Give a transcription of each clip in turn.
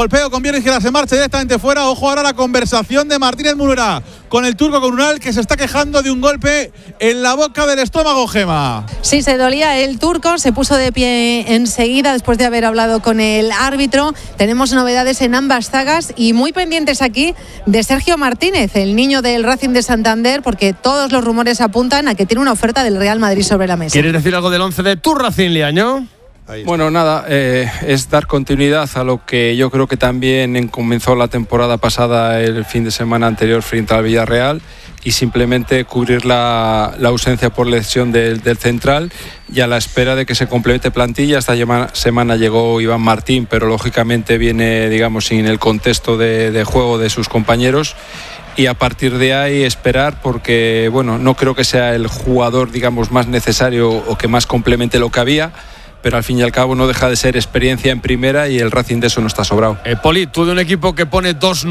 golpeo, conviene que se marche directamente fuera. Ojo ahora la conversación de Martínez Munuera con el turco Comunal, que se está quejando de un golpe en la boca del estómago, Gema. Sí, se dolía el turco, se puso de pie enseguida después de haber hablado con el árbitro. Tenemos novedades en ambas zagas y muy pendientes aquí de Sergio Martínez, el niño del Racing de Santander, porque todos los rumores apuntan a que tiene una oferta del Real Madrid sobre la mesa. ¿Quieres decir algo del 11 de tu Racing, Liaño? Bueno, nada, es dar continuidad a lo que yo creo que también comenzó la temporada pasada, el fin de semana anterior frente al Villarreal, y simplemente cubrir la ausencia por lesión del central, y a la espera de que se complemente plantilla. Esta semana llegó Iván Martín, pero lógicamente viene, digamos, sin el contexto de juego de sus compañeros. Y a partir de ahí esperar, porque bueno, no creo que sea el jugador, digamos, más necesario o que más complemente lo que había, pero al fin y al cabo no deja de ser experiencia en primera y el Racing de eso no está sobrado. Poli, tú de un equipo que pone 2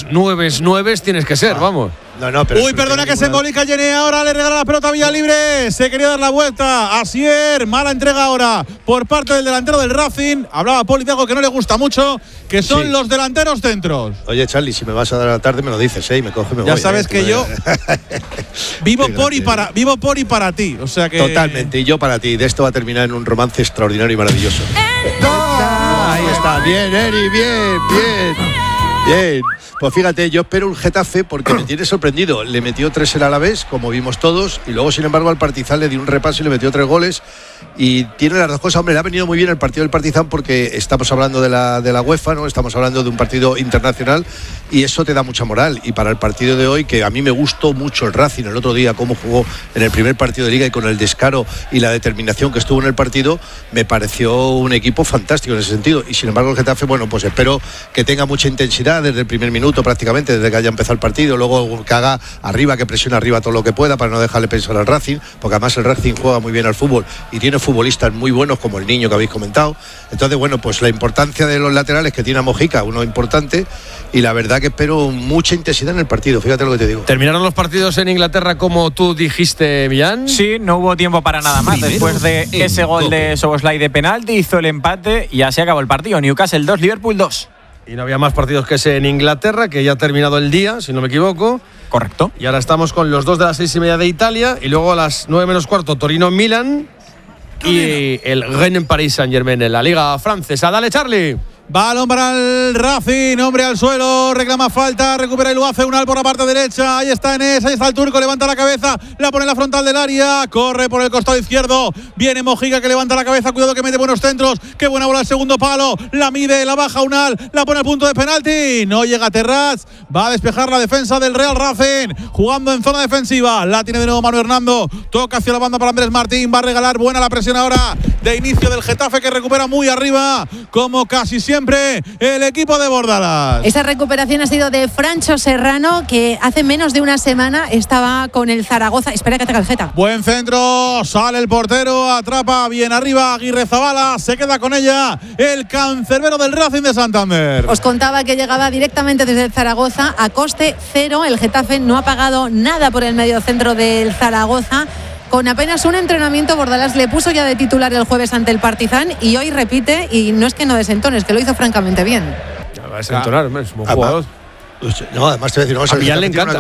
9 tienes que ser, vamos. Pero uy, perdona que se embolica Jenny, ahora le regala la pelota vía libre, se quería dar la vuelta, Asier, mala entrega ahora por parte del delantero del Racing. Hablaba Poli de algo que no le gusta mucho, que son los delanteros centros. Oye, Charlie, si me vas a dar a la tarde me lo dices, y me coge y me voy. Ya sabes que yo vivo por y para ti, o sea que… Totalmente, y yo para ti, de esto va a terminar en un romance extraordinario y maravilloso. Ahí está, bien, Eri, bien. Pues fíjate, yo espero un Getafe porque me tiene sorprendido. Le metió 3 el Alavés, como vimos todos, y luego, sin embargo, al Partizan le dio un repaso y le metió 3 goles. Y tiene las dos cosas. Hombre, le ha venido muy bien el partido del Partizan porque estamos hablando de la UEFA, ¿no? Estamos hablando de un partido internacional y eso te da mucha moral. Y para el partido de hoy, que a mí me gustó mucho el Racing el otro día, cómo jugó en el primer partido de Liga y con el descaro y la determinación que estuvo en el partido, me pareció un equipo fantástico en ese sentido. Y sin embargo el Getafe, bueno, pues espero que tenga mucha intensidad desde el primer minuto prácticamente, desde que haya empezado el partido, luego que haga arriba, que presione arriba todo lo que pueda para no dejarle pensar al Racing, porque además el Racing juega muy bien al fútbol y tiene futbolistas muy buenos como el Niño que habéis comentado. Entonces, bueno, pues la importancia de los laterales que tiene a Mojica, uno importante, y la verdad que espero mucha intensidad en el partido, fíjate lo que te digo. ¿Terminaron los partidos en Inglaterra como tú dijiste, Millán? Sí, no hubo tiempo para nada más. Después de ese gol de Szoboszlai de penalti, hizo el empate y así acabó el partido. Newcastle 2, Liverpool 2. Y no había más partidos que ese en Inglaterra, que ya ha terminado el día, si no me equivoco. Correcto. Y ahora estamos con los 2 de las 6:30 de Italia, y luego a las 9 menos cuarto Torino-Milan y el Rennes en París Saint-Germain en la Liga Francesa. Dale, Charlie. Balón para el Racing, hombre al suelo, reclama falta, recupera y lo hace Unal por la parte derecha, ahí está Enes, ahí está el turco, levanta la cabeza, la pone en la frontal del área, corre por el costado izquierdo, viene Mojica que levanta la cabeza, cuidado que mete buenos centros, qué buena bola al segundo palo, la mide, la baja Unal, la pone al punto de penalti, no llega Terrats, va a despejar la defensa del Real Racing, jugando en zona defensiva, la tiene de nuevo Manu Hernando, toca hacia la banda para Andrés Martín, va a regalar, buena la presión ahora de inicio del Getafe que recupera muy arriba, como casi siempre el equipo de Bordalas. Esa recuperación ha sido de Francho Serrano, que hace menos de una semana estaba con el Zaragoza. Espera que te calceta. Buen centro, sale el portero, atrapa bien arriba Aguirrezabala, se queda con ella el cancerbero del Racing de Santander. Os contaba que llegaba directamente desde el Zaragoza a coste cero. El Getafe no ha pagado nada por el mediocentro del Zaragoza. Con apenas un entrenamiento, Bordalas le puso ya de titular el jueves ante el Partizan y hoy repite, y no es que no desentone, es que lo hizo francamente bien. Ya va a desentonar, es un buen jugador. No, además te voy a decir, a Millán le encanta.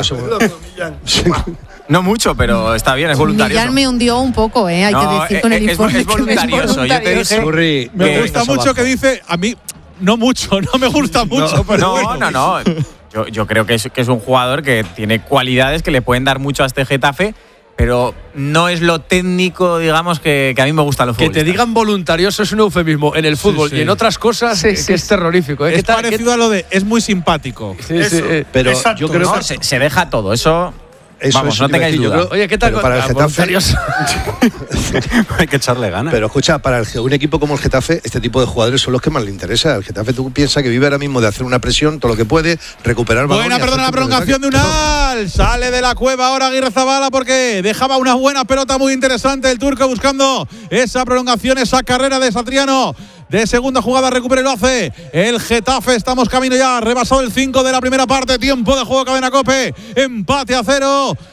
No mucho, pero está bien, es voluntarioso. Millán me hundió un poco, hay que decir con el informe. Es voluntarioso. Yo te dije me gusta mucho que dice, a mí no mucho, no me gusta mucho. No. Yo creo que es un jugador que tiene cualidades que le pueden dar mucho a este Getafe, pero no es lo técnico, digamos, que a mí me gusta los futbolistas. Que te digan voluntarioso es un eufemismo en el fútbol, y en otras cosas es terrorífico. Es parecido a lo de es muy simpático. Pero exacto, yo creo que se deja todo, eso vamos, es no tengáis duda. Oye, ¿qué tal? Para el Getafe hay que echarle ganas. Pero escucha, para un equipo como el Getafe, este tipo de jugadores son los que más le interesa. El Getafe, tú piensas que vive ahora mismo de hacer una presión, todo lo que puede, recuperar balón. Buena, perdona, la prolongación de Unal. Sale de la cueva ahora Aguirrezabala porque dejaba una buena pelota muy interesante el turco buscando esa prolongación, esa carrera de Satriano. De segunda jugada recupera y lo hace el Getafe. Estamos camino ya, rebasado el 5 de la primera parte. Tiempo de juego, Cadena COPE. Empate a 0.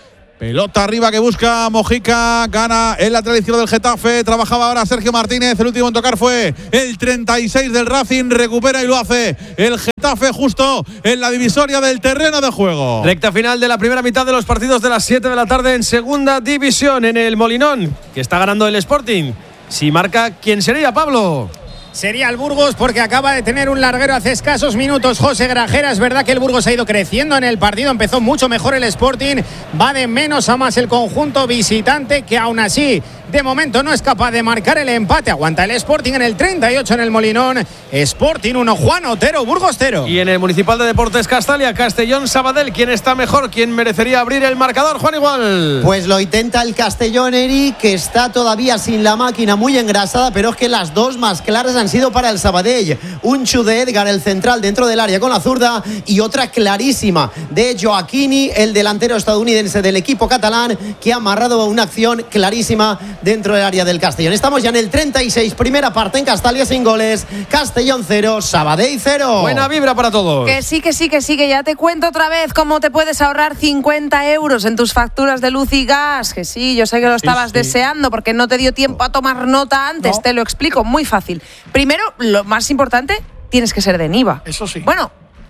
Pelota arriba que busca Mojica, gana el lateral izquierdo del Getafe, trabajaba ahora Sergio Martínez, el último en tocar fue el 36 del Racing, recupera y lo hace el Getafe justo en la divisoria del terreno de juego. Recta final de la primera mitad de los partidos de las 7 de la tarde en segunda división en el Molinón, que está ganando el Sporting. Si marca, ¿quién sería, Pablo? Sería el Burgos, porque acaba de tener un larguero hace escasos minutos José Grajera. Es verdad que el Burgos ha ido creciendo en el partido, empezó mucho mejor el Sporting, va de menos a más el conjunto visitante, que aún así de momento no es capaz de marcar el empate. Aguanta el Sporting en el 38 en el Molinón. Sporting 1, Juan Otero, Burgos 0. Y en el Municipal de Deportes Castalia, Castellón Sabadell, ¿quién está mejor? ¿Quién merecería abrir el marcador, Juan Igual? Pues lo intenta el Castellón, Eric, que está todavía sin la máquina, muy engrasada, pero es que las dos más claras han sido para el Sabadell. Un chu de Edgar, el central, dentro del área con la zurda, y otra clarísima de Joaquini, el delantero estadounidense del equipo catalán, que ha amarrado una acción clarísima dentro del área del Castellón. Estamos ya en el 36, primera parte en Castalia sin goles. Castellón 0, Sabadell 0. Buena vibra para todos. Que sí, que ya te cuento otra vez cómo te puedes ahorrar 50 euros en tus facturas de luz y gas. Que sí, yo sé que lo estabas deseando porque no te dio tiempo a tomar nota antes. Te lo explico, muy fácil. Primero, lo más importante, tienes que ser de Niva. Eso sí. Bueno,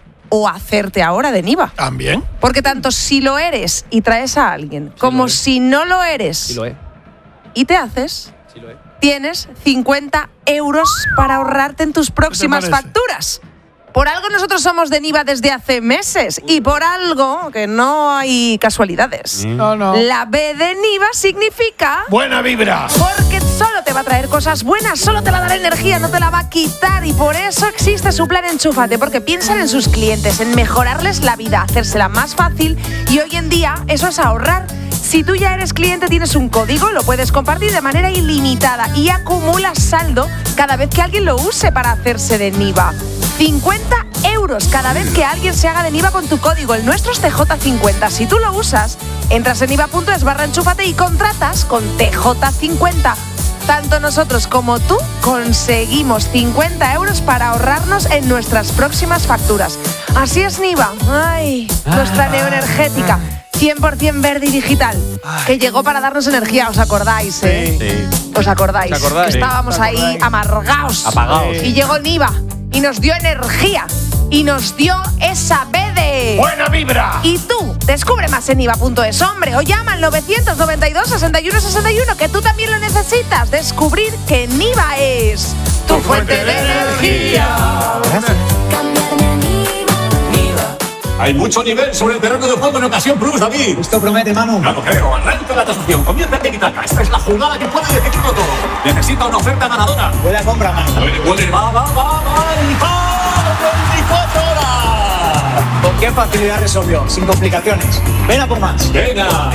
o hacerte ahora de Niva. También. Porque tanto si lo eres y traes a alguien, como si no lo eres Sí lo es. y te haces, Sí lo es. tienes 50 euros para ahorrarte en tus próximas parece? facturas. Por algo nosotros somos de Niva desde hace meses y por algo que no hay casualidades. No. La B de Niva significa... Buena vibra. Porque solo te va a traer cosas buenas, solo te va a dar energía, no te la va a quitar. Y por eso existe su plan Enchúfate, porque piensan en sus clientes, en mejorarles la vida, hacérsela más fácil. Y hoy en día eso es ahorrar. Si tú ya eres cliente, tienes un código, lo puedes compartir de manera ilimitada y acumulas saldo cada vez que alguien lo use para hacerse de Niva. 50 euros cada vez que alguien se haga de Niva con tu código. El nuestro es TJ50. Si tú lo usas, entras en niva.es/enchúfate y contratas con TJ50. Tanto nosotros como tú conseguimos 50 euros para ahorrarnos en nuestras próximas facturas. Así es Niva. Ay, nuestra neoenergética. 100% verde y digital, que llegó para darnos energía, ¿os acordáis? Sí. ¿Os acordáis? ¿Os acordáis? Que estábamos ahí amargados. Apagados. Y llegó Niva y nos dio energía y nos dio esa B de... Buena vibra. Y tú, descubre más en niva.es, hombre, o llama al 992 61 61, que tú también lo necesitas. Descubrir que Niva es tu fuente de energía. Hay mucho nivel sobre el terreno de juego en ocasión Plus, David. Esto promete, Manu. No lo creo. Arranca la tasación. Comienza en Tiki-Taka. Esta es la jugada que puede decidirlo todo. Necesita una oferta ganadora. Buena compra, Manu. Puede, va. ¡Y va! 24 horas. ¿Con qué facilidad resolvió? Sin complicaciones. Ven a por más. Venga.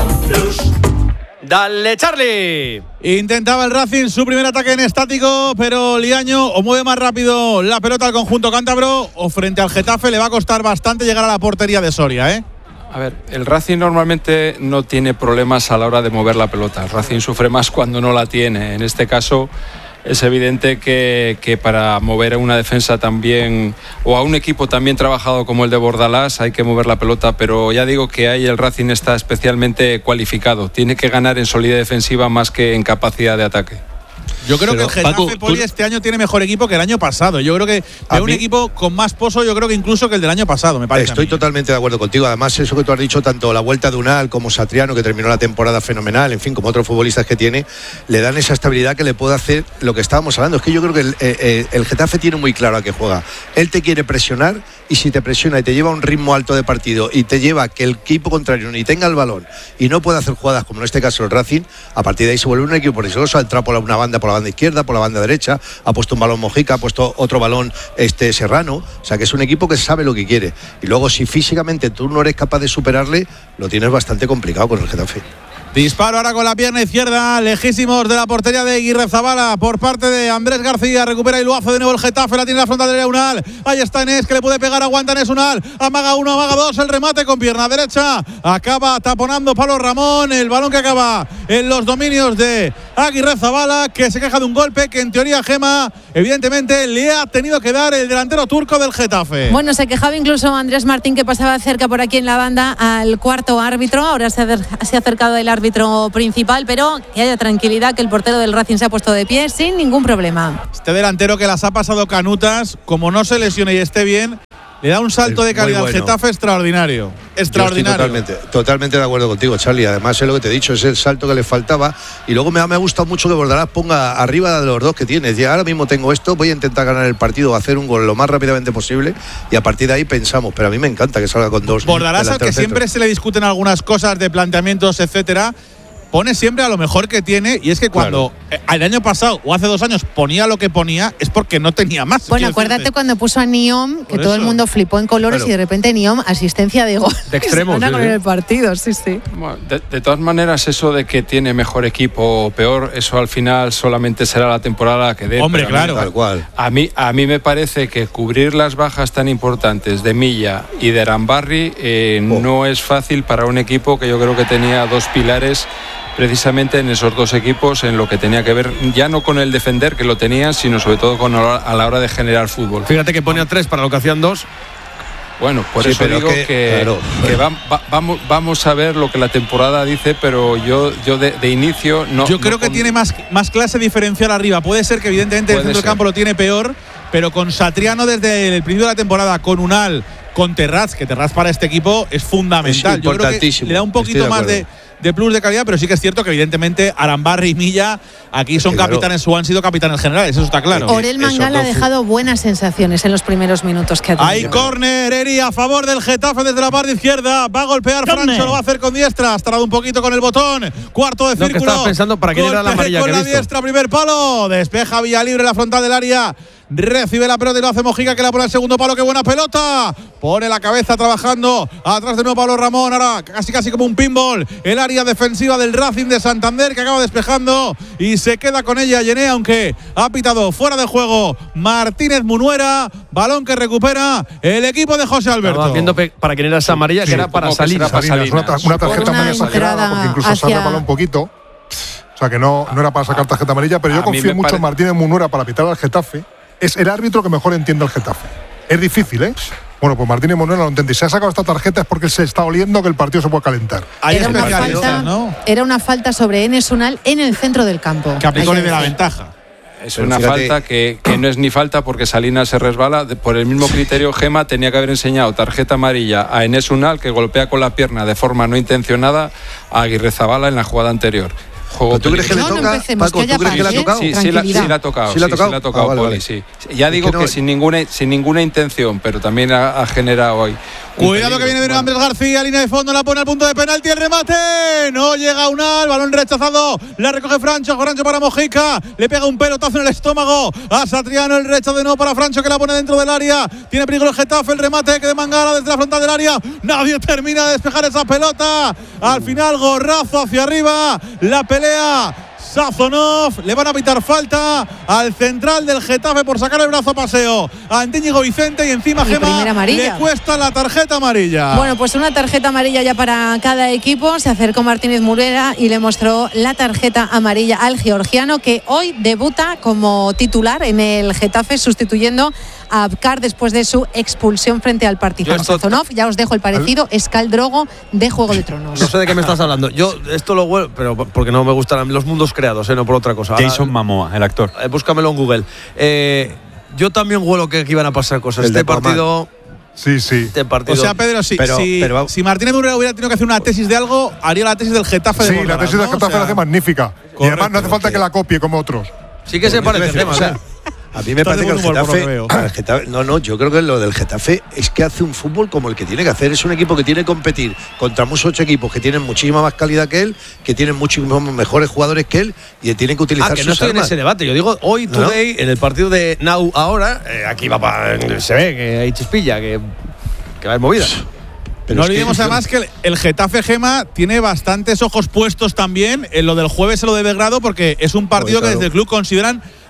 ¡Dale, Charlie! Intentaba el Racing su primer ataque en estático, pero Liaño o mueve más rápido la pelota al conjunto cántabro o frente al Getafe le va a costar bastante llegar a la portería de Soria, ¿eh? A ver, el Racing normalmente no tiene problemas a la hora de mover la pelota. El Racing sufre más cuando no la tiene. En este caso es evidente que para mover a una defensa también, o a un equipo también trabajado como el de Bordalás, hay que mover la pelota, pero ya digo que ahí el Racing está especialmente cualificado. Tiene que ganar en solidez defensiva más que en capacidad de ataque. Yo creo Pero, que el Getafe, Paco, Poli, este año tiene mejor equipo que el año pasado. Yo creo que es un equipo con más pozo, yo creo que incluso que el del año pasado, me parece. Estoy totalmente de acuerdo contigo. Además, eso que tú has dicho, tanto la vuelta de Unal como Satriano, que terminó la temporada fenomenal, en fin, como otros futbolistas que tiene, le dan esa estabilidad que le puede hacer lo que estábamos hablando. Es que yo creo que el Getafe tiene muy claro a qué juega. Él te quiere presionar, y si te presiona y te lleva a un ritmo alto de partido y te lleva a que el equipo contrario ni tenga el balón y no pueda hacer jugadas como en este caso el Racing, a partir de ahí se vuelve un equipo peligroso. Ha entrado por una banda, por la banda izquierda, por la banda derecha, ha puesto un balón Mojica, ha puesto otro balón Serrano. O sea que es un equipo que sabe lo que quiere, y luego si físicamente tú no eres capaz de superarle, lo tienes bastante complicado con el Getafe. Disparo ahora con la pierna izquierda, lejísimos de la portería de Aguirrezabala por parte de Andrés García. Recupera y lo hace de nuevo el Getafe. La tiene la frontal de Unal. Ahí está Enes, que le puede pegar. Aguanta Enes Unal. Amaga uno, amaga dos. El remate con pierna derecha. Acaba taponando Pablo Ramón. El balón que acaba en los dominios de Aguirrezabala, que se queja de un golpe que en teoría Gema evidentemente le ha tenido que dar el delantero turco del Getafe. Bueno, se quejaba incluso Andrés Martín, que pasaba cerca por aquí en la banda al cuarto árbitro. Ahora se ha acercado el árbitro principal, pero que haya tranquilidad, que el portero del Racing se ha puesto de pie sin ningún problema. Este delantero que las ha pasado canutas, como no se lesione y esté bien, le da un salto de calidad al Getafe extraordinario. Totalmente de acuerdo contigo, Charlie. Además, es lo que te he dicho, es el salto que le faltaba. Y luego me ha gustado mucho que Bordalás ponga arriba de los dos que tienes. Ya ahora mismo tengo esto, voy a intentar ganar el partido, hacer un gol lo más rápidamente posible y a partir de ahí pensamos. Pero a mí me encanta que salga con dos. Bordalás, al que siempre se le discuten algunas cosas de planteamientos, etcétera, pone siempre a lo mejor que tiene, y es que cuando el año pasado o hace 2 años ponía lo que ponía es porque no tenía más. Bueno, acuérdate cuando puso a Niom, que todo el mundo flipó en colores, y de repente Niom, asistencia de gol. De extremos. Con el partido, sí. Bueno, de todas maneras, eso de que tiene mejor equipo o peor, eso al final solamente será la temporada que dé. Hombre, claro. Tal cual. A mí me parece que cubrir las bajas tan importantes de Milla y de Arambarri no es fácil para un equipo que yo creo que tenía 2 pilares precisamente en esos 2 equipos, en lo que tenía que ver ya no con el defender, que lo tenían, sino sobre todo a la hora de generar fútbol. Fíjate que ponía 3 para lo que hacían 2. Bueno, por eso digo que vamos a ver lo que la temporada dice, pero yo de inicio no. Yo creo que tiene más clase diferencial arriba. Puede ser que evidentemente el centro del campo lo tiene peor, pero con Satriano desde el principio de la temporada, con Unal, con Terraz, que Terraz para este equipo es fundamental. Yo creo que le da un poquito más de plus de calidad, pero sí que es cierto que evidentemente Arambarri y Milla aquí son capitanes o han sido capitanes generales, eso está claro. Orel Mangal ha dejado buenas sensaciones en los primeros minutos que ha tenido. Hay córner, Eri, a favor del Getafe desde la parte izquierda. Va a golpear Francho, lo va a hacer con diestra. Ha tardado un poquito con el botón. Cuarto de círculo. Que estaba pensando para quién era la amarilla con que la diestra, primer palo. Despeja Villalibre la frontal del área. Recibe la pelota y lo hace Mojica, que la pone al segundo palo. ¡Qué buena pelota! Pone la cabeza trabajando. Atrás de nuevo Pablo Ramón. Ahora casi como un pinball. El área defensiva del Racing de Santander, que acaba despejando y se queda con ella Yené, aunque ha pitado fuera de juego Martínez Munuera. Balón que recupera el equipo de José Alberto. Estaba viendo para quién era esa amarilla, que era para salir. Una tarjeta amarilla exagerada, porque incluso se ha resbalado un poquito. O sea que no era para sacar tarjeta amarilla, pero yo confío mucho en Martínez Munuera para pitar al Getafe. Es el árbitro que mejor entiende el Getafe. Es difícil, ¿eh? Bueno, pues Martínez Munuera lo entiende. Si ha sacado esta tarjeta es porque se está oliendo que el partido se puede calentar. Era una falta sobre Enes Unal en el centro del campo. Que aplicó de la ventaja. Es una falta que no es ni falta porque Salinas se resbala. Por el mismo criterio, Gema tenía que haber enseñado tarjeta amarilla a Enes Unal, que golpea con la pierna de forma no intencionada a Aguirrezabala en la jugada anterior. ¿Tú crees que le toca? Paco, ¿tú crees que le ha tocado? Sí, la ha tocado. Sí, la ha tocado, Poli, sí. Ya digo que sin ninguna intención, pero también ha generado hoy. Cuidado que viene de Andrés García, línea de fondo, la pone al punto de penalti, el remate. No llega Unal, balón rechazado, la recoge Francho para Mojica, le pega un pelotazo en el estómago a Satriano, el rechazo de nuevo para Francho, que la pone dentro del área. Tiene peligro el Getafe, el remate que de Mangala desde la frontal del área. Nadie termina de despejar esa pelota. Al final, gorrazo hacia arriba, la pelea Sazonov, le van a pitar falta al central del Getafe por sacar el brazo a paseo a Íñigo Vicente, y encima Gema le cuesta la tarjeta amarilla. Bueno, pues una tarjeta amarilla ya para cada equipo. Se acercó Martínez Munuera y le mostró la tarjeta amarilla al georgiano, que hoy debuta como titular en el Getafe, sustituyendo a Abkar después de su expulsión frente al Partizan. Sazonov, ya os dejo el parecido, es Khal Drogo de Juego de Tronos. No sé de qué me estás hablando. Yo esto lo huelo, pero porque no me gustan los mundos creados, no por otra cosa. Jason Momoa, el actor. Búscamelo en Google. Yo también huelo que iban a pasar cosas. Este partido. Sí. Este partido. O sea, Pedro, si Martínez Munuera hubiera tenido que hacer una tesis de algo, haría la tesis del Getafe de Bordalás. Sí, la tesis del Getafe la hace magnífica. Correcto, y además no hace falta que la copie como otros. Sí que se parece el tema. A mí me parece que el Getafe, yo creo que lo del Getafe es que hace un fútbol como el que tiene que hacer. Es un equipo que tiene que competir contra muchos equipos que tienen muchísima más calidad que él, que tienen muchísimos mejores jugadores que él, y tienen que utilizar que no estoy en ese debate. Yo digo hoy, today, en el partido de Now ahora, aquí se ve que hay chispilla, que va a haber movida. Pero no olvidemos además que el Getafe, Gema, tiene bastantes ojos puestos también en lo del jueves, en lo de Belgrado, porque es un partido que desde el club consideran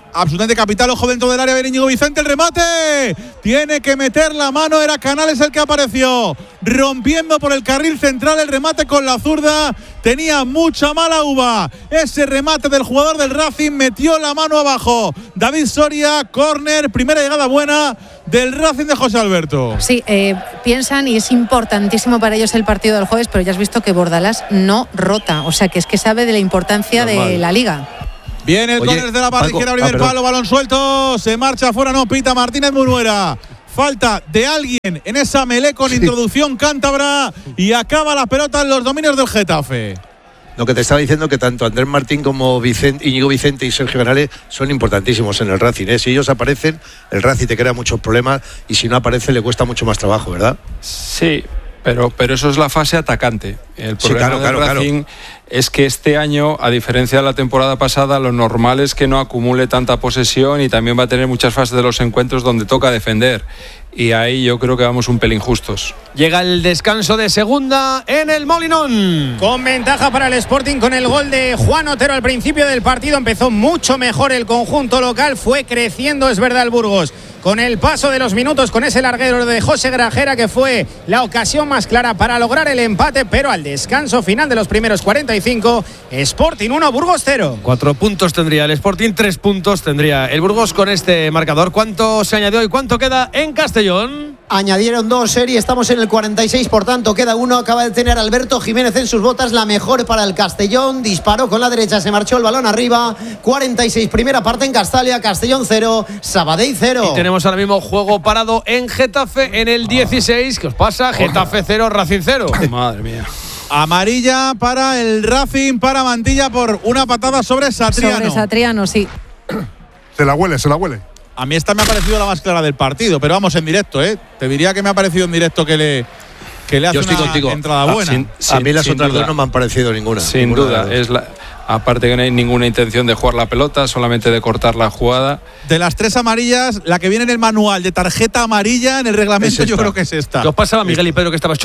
absolutamente capital. Ojo dentro del área de Íñigo Vicente, el remate. Tiene que meter la mano, era Canales el que apareció, rompiendo por el carril central el remate con la zurda. Tenía mucha mala uva ese remate del jugador del Racing, metió la mano abajo David Soria, córner, primera llegada buena del Racing de José Alberto. Sí, piensan, y es importantísimo para ellos el partido del jueves, pero ya has visto que Bordalás no rota, o sea que es que sabe de la importancia de la Liga. Viene el córner de la parte izquierda, primer palo, balón suelto, se marcha afuera, no pita Martínez Munuera. Falta de alguien en esa melee con introducción cántabra y acaba la pelota en los dominios del Getafe. Lo que te estaba diciendo, que tanto Andrés Martín como Íñigo Vicente y Sergio Canales son importantísimos en el Racing, ¿eh? Si ellos aparecen, el Racing te crea muchos problemas, y si no aparece le cuesta mucho más trabajo, ¿verdad? Sí, pero eso es la fase atacante. El problema del Racing es que este año, a diferencia de la temporada pasada, lo normal es que no acumule tanta posesión, y también va a tener muchas fases de los encuentros donde toca defender. Y ahí yo creo que vamos un pelín justos. Llega el descanso de segunda en el Molinón. Con ventaja para el Sporting con el gol de Juan Otero al principio del partido. Empezó mucho mejor el conjunto local, fue creciendo, es verdad, el Burgos. Con el paso de los minutos, con ese larguero de José Grajera, que fue la ocasión más clara para lograr el empate, pero al descanso final de los primeros 45, Sporting 1, Burgos 0. 4 puntos tendría el Sporting, 3 puntos tendría el Burgos con este marcador. ¿Cuánto se añadió y cuánto queda en Castellón? Añadieron 2, Eri, estamos en el 46, por tanto queda 1. Acaba de tener Alberto Jiménez en sus botas, la mejor para el Castellón. Disparó con la derecha, se marchó el balón arriba. 46, primera parte en Castalia, Castellón 0, Sabadell 0. Y tenemos ahora mismo juego parado en Getafe en el 16. ¿Qué os pasa? Getafe 0, Racing 0. Madre mía. Amarilla para el Racing, para Mantilla, por una patada sobre Satriano. Sobre Satriano, sí. Se la huele. A mí esta me ha parecido la más clara del partido, pero vamos en directo, ¿eh? Te diría que me ha parecido en directo que le hace una entrada buena. A mí las otras dos no me han parecido ninguna. Sin duda. Aparte que no hay ninguna intención de jugar la pelota, solamente de cortar la jugada. De las 3 amarillas, la que viene en el manual de tarjeta amarilla en el reglamento, yo creo que es esta. ¿Qué os pasaba, Miguel y Pedro, que estabas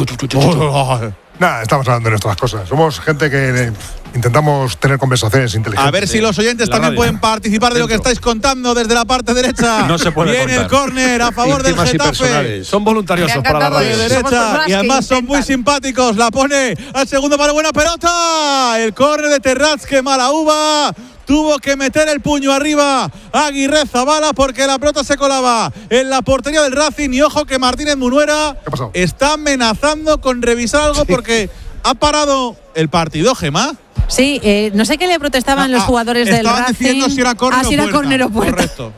Nada, estamos hablando de nuestras cosas. Somos gente que intentamos tener conversaciones inteligentes. A ver si los oyentes también pueden participar de lo que estáis contando desde la parte derecha. No se puede Viene el córner a favor del Getafe. Son voluntariosos para la radio. De derecha, y además son muy simpáticos. La pone al segundo palo, buena pelota. El córner de Terrats, que mala uva. Tuvo que meter el puño arriba Aguirre Zabala porque la pelota se colaba en la portería del Racing. Y ojo que Martínez Munuera está amenazando con revisar algo porque ha parado el partido, Gemma. Sí, no sé qué le protestaban los jugadores del Racing. Diciendo si era córner o puerta. Correcto.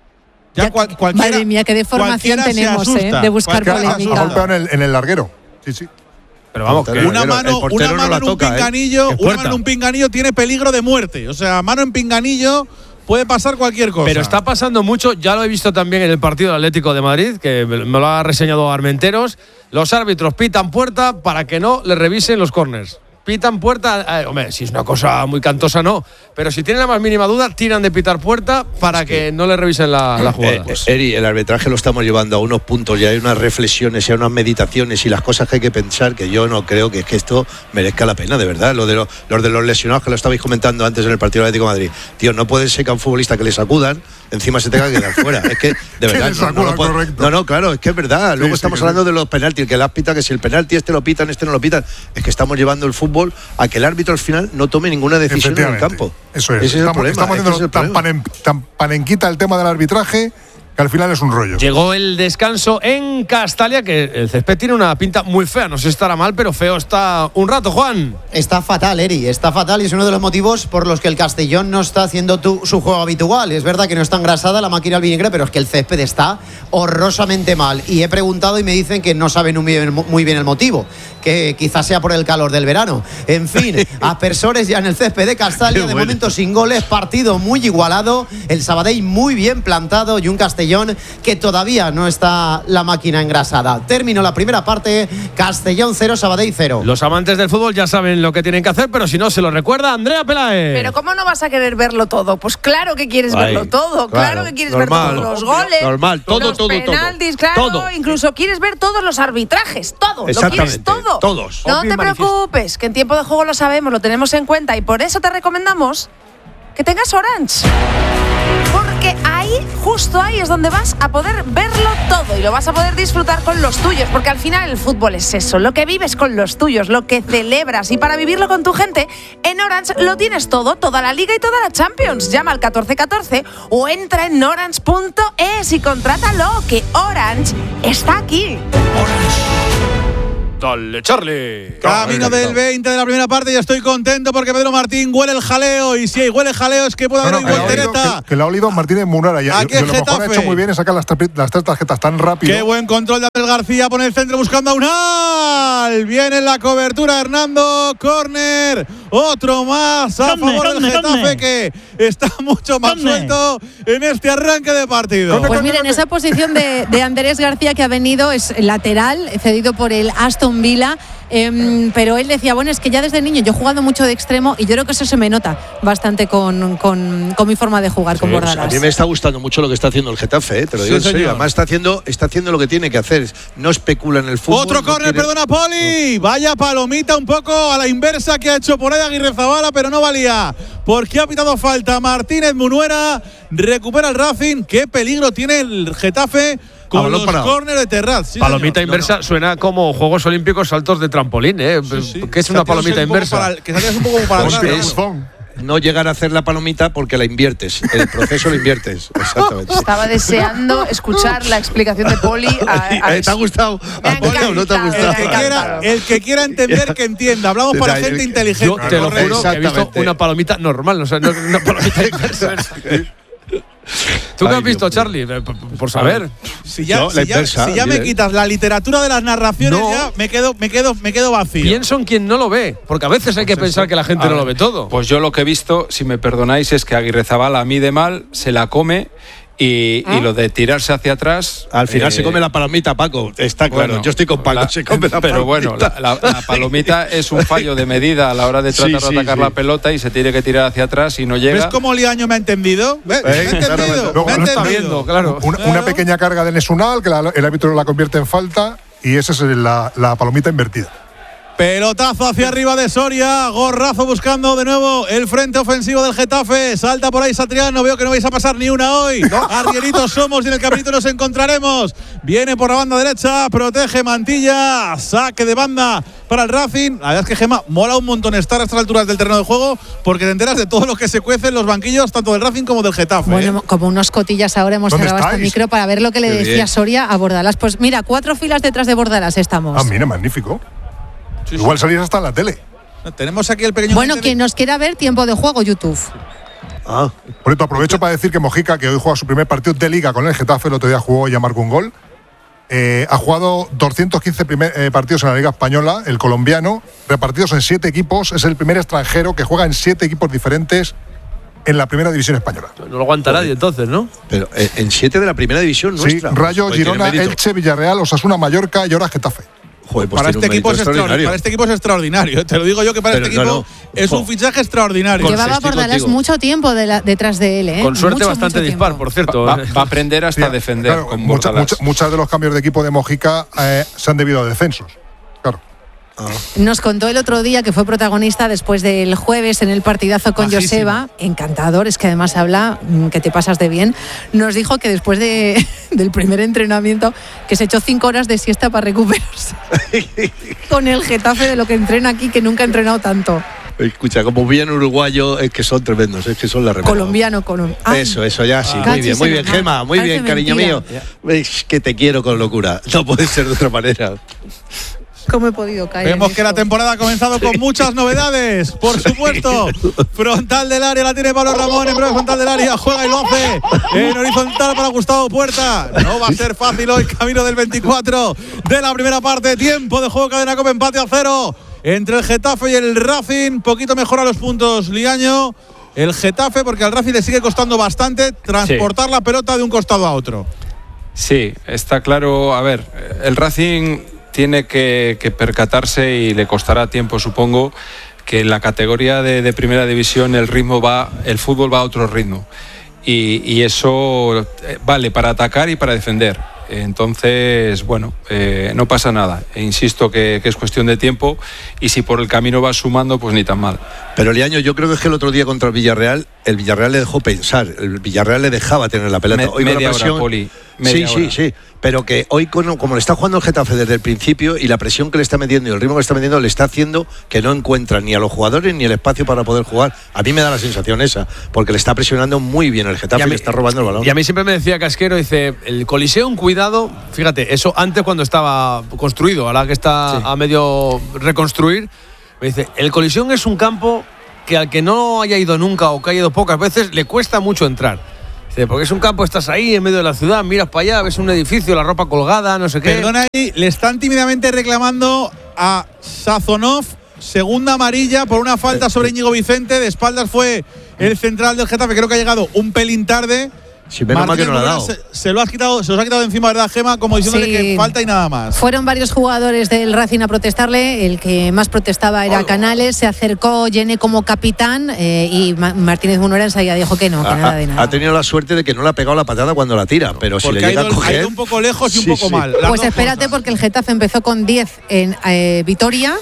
Madre mía, qué deformación tenemos de buscar polémica. Ha golpeado en el larguero. Sí. Pero vamos, una mano en un pinganillo, en un pinganillo tiene peligro de muerte. O sea, mano en pinganillo puede pasar cualquier cosa. Pero está pasando mucho, ya lo he visto también en el partido del Atlético de Madrid, que me lo ha reseñado Armenteros. Los árbitros pitan puerta para que no le revisen los córners. Pitan puerta, hombre, si es una cosa muy cantosa no, pero si tienen la más mínima duda, tiran de pitar puerta para que no le revisen la jugada. Eri, el arbitraje lo estamos llevando a unos puntos, ya hay unas reflexiones, ya hay unas meditaciones y las cosas que hay que pensar, que yo no creo que esto merezca la pena, de verdad. Los de los lesionados, que lo estabais comentando antes en el partido del Atlético de Madrid, tío, no puede ser que a un futbolista que le sacudan encima se tenga que quedar fuera. Es que, de verdad, no, claro, es que es verdad. Luego estamos hablando de los penaltis, que las pita, que si el penalti este lo pitan, este no lo pitan. Es que estamos llevando el fútbol a que el árbitro al final no tome ninguna decisión en el campo. Eso es. Ese es el problema. Estamos haciendo tan panenquita el tema del arbitraje que al final es un rollo. Llegó el descanso en Castalia, que el césped tiene una pinta muy fea. No sé si estará mal, pero feo está un rato, Juan. Está fatal, Eri, está fatal, y es uno de los motivos por los que el Castellón no está haciendo su juego habitual. Es verdad que no está engrasada la máquina al vinagre, pero es que el césped está horrorosamente mal. Y he preguntado y me dicen que no saben muy bien el motivo, que quizás sea por el calor del verano. En fin, aspersores ya en el césped de Castalia, de momento sin goles, partido muy igualado, el Sabadell muy bien plantado y un Castellón que todavía no está la máquina engrasada. Terminó la primera parte, Castellón 0, Sabadell 0. Los amantes del fútbol ya saben lo que tienen que hacer, pero si no se lo recuerda Andrea Peláez. Pero ¿cómo no vas a querer verlo todo? Pues claro que quieres verlo todo, claro que quieres ver todos los goles, los penaltis, claro, incluso quieres ver todos los arbitrajes, todo, lo quieres todo. Todos. No te preocupes, que en tiempo de juego lo sabemos, lo tenemos en cuenta y por eso te recomendamos que tengas Orange. Porque ahí, justo ahí es donde vas a poder verlo todo y lo vas a poder disfrutar con los tuyos, porque al final el fútbol es eso, lo que vives con los tuyos, lo que celebras, y para vivirlo con tu gente, en Orange lo tienes todo, toda la Liga y toda la Champions. Llama al 1414 o entra en orange.es y contrátalo, que Orange está aquí. Dale, Charlie. Camino del 20 de la primera parte y estoy contento porque Pedro Martín huele el jaleo. Y si huele jaleo es que puede haber voltereta. Que lo ha olido Martínez Munera. Y a lo mejor ha hecho muy bien en sacar las tres tarjetas tan rápido. Qué buen control de Abel García. Pone el centro buscando a Unal. Viene la cobertura Hernando. Córner. Otro más a favor del Getafe, que está mucho más suelto en este arranque de partido. Pues miren, esa posición de Andrés García que ha venido es lateral, cedido por el Aston Villa. Pero él decía, bueno, es que ya desde niño yo he jugado mucho de extremo y yo creo que eso se me nota bastante con mi forma de jugar con Bordalas. A mí me está gustando mucho lo que está haciendo el Getafe, te lo digo en serio. Además está haciendo lo que tiene que hacer, no especula en el fútbol. Otro córner, perdona Poli, vaya palomita un poco a la inversa que ha hecho por ahí Aguirrezabala, pero no valía, porque ha pitado falta Martínez Munuera, recupera el Racing. Qué peligro tiene el Getafe con los córneres de Terraz. Sí, palomita inversa suena como Juegos Olímpicos saltos de trampolín, ¿eh? Sí. ¿Qué es una palomita inversa? Que salías un poco para atrás. No llegar a hacer la palomita porque la inviertes. El proceso lo inviertes. Exactamente. Estaba deseando escuchar la explicación de Poli. ¿Te ha gustado? ¿No te ha gustado? El que quiera entender, que entienda. Hablamos para gente inteligente. Yo te lo juro que he visto una palomita normal, o sea, no una palomita inversa. ¿Tú qué has visto, Charlie? Por saber. Si ya me quitas la literatura de las narraciones, ya me quedo vacío. Pienso en quien no lo ve, porque a veces hay que pensar que la gente no lo ve todo. Pues yo lo que he visto, si me perdonáis, es que Aguirrezabala mide mal, se la come. Y lo de tirarse hacia atrás. Al final se come la palomita, Paco. Está claro. Bueno, yo estoy con Paco. Se come la pero palomita. Bueno, la palomita es un fallo de medida a la hora de tratar de atacar la pelota y se tiene que tirar hacia atrás y no llega. ¿Ves cómo Liaño me ha entendido? ¿Me ha entendido? Luego, me está viendo, claro. Una pequeña carga de Nesunal, que el árbitro la convierte en falta, y esa es la palomita invertida. Pelotazo hacia arriba de Soria, Gorrazo buscando de nuevo el frente ofensivo del Getafe, salta por ahí Satriano, veo que no vais a pasar ni una hoy, arrieritos somos y en el caminito nos encontraremos, viene por la banda derecha, protege Mantilla, saque de banda para el Racing. La verdad es que, Gemma, mola un montón estar a estas alturas del terreno de juego porque te enteras de todo lo que se cuece en los banquillos, tanto del Racing como del Getafe. Bueno, como unos cotillas ahora hemos cerrado este micro para ver lo que le decía Soria a Bordalas. Pues mira, 4 filas detrás de Bordalas estamos. Ah, mira, magnífico. Sí, igual salís hasta en la tele. Tenemos aquí el pequeño. Bueno, quien nos quiera ver, tiempo de juego, YouTube. Por cierto, aprovecho para decir que Mojica, que hoy juega su primer partido de Liga con el Getafe, el otro día jugó y ya marcó un gol. Ha jugado 215 partidos en la Liga Española, el colombiano, repartidos en 7 equipos. Es el primer extranjero que juega en 7 equipos diferentes en la primera división española. No lo aguanta nadie entonces, ¿no? Pero en 7 de la primera división nuestra. Sí, Rayo, Girona, Elche, Villarreal, Osasuna, Mallorca y ahora Getafe. Joder, pues para este equipo es extraordinario. Te lo digo yo que para este equipo es un fichaje extraordinario. Llevaba Bordalas mucho tiempo detrás de él. Con suerte bastante dispar, por cierto. Va a aprender hasta a defender. Claro, muchas de los cambios de equipo de Mojica se han debido a descensos. Claro. Nos contó el otro día que fue protagonista después del jueves en el partidazo con Joseba, encantador, es que además habla que te pasas de bien. Nos dijo que después del primer entrenamiento que se echó 5 horas de siesta para recuperarse con el Getafe, de lo que entrena aquí, que nunca ha entrenado tanto. Escucha, como bien uruguayo, es que son tremendos, es que son la remera. Colombiano. Eso ya sí. Muy bien, Gema, muy bien, cariño mío. Es que te quiero con locura. No puede ser de otra manera. ¿Cómo he podido caer? Vemos que la temporada ha comenzado con muchas novedades, por supuesto. Frontal del área, la tiene Pablo Ramón, en breve frontal del área, juega y lo hace en horizontal para Gustavo Puerta. No va a ser fácil hoy, camino del 24 de la primera parte. Tiempo de juego, cadena COPE, empate a 0 entre el Getafe y el Racing. Poquito mejor a los puntos, Liaño. El Getafe, porque al Racing le sigue costando bastante transportar la pelota de un costado a otro. Sí, está claro. A ver, el Racing tiene que percatarse, y le costará tiempo, supongo, que en la categoría de primera división el fútbol va a otro ritmo, y eso vale para atacar y para defender. Entonces, bueno, no pasa nada. Insisto que es cuestión de tiempo, y si por el camino vas sumando, pues ni tan mal. Pero Liaño, yo creo que es que el otro día contra el Villarreal el Villarreal le dejó pensar, el Villarreal le dejaba tener la pelota. Hoy media con la presión, hora, Poli. Sí, pero que hoy como le está jugando el Getafe desde el principio y la presión que le está metiendo y el ritmo que le está metiendo le está haciendo que no encuentra ni a los jugadores ni el espacio para poder jugar. A mí me da la sensación esa, porque le está presionando muy bien el Getafe y le está robando el balón. Y a mí siempre me decía Casquero, dice, el Coliseum, cuidado, fíjate, eso antes cuando estaba construido, ahora que está a medio reconstruir, me dice, el Coliseum es un campo que al que no haya ido nunca o que haya ido pocas veces le cuesta mucho entrar. Dice, porque es un campo, estás ahí en medio de la ciudad, miras para allá, ves un edificio, la ropa colgada, no sé qué. Perdona ahí, le están tímidamente reclamando a Sazonov segunda amarilla por una falta sobre Íñigo Vicente. De espaldas fue el central del Getafe, creo que ha llegado un pelín tarde. Si menos mal que no lo ha dado. Se los ha quitado de encima, ¿verdad, Gema? Como diciéndole que falta y nada más. Fueron varios jugadores del Racing a protestarle. El que más protestaba era Canales. Se acercó Yene como capitán y Martínez Munera enseguida dijo que no, que nada de nada. Ha tenido la suerte de que no le ha pegado la patada cuando la tira, pero si le llega a coger… Ha ido un poco lejos y un poco mal. Pues espérate, porque el Getafe empezó con 10 en Vitoria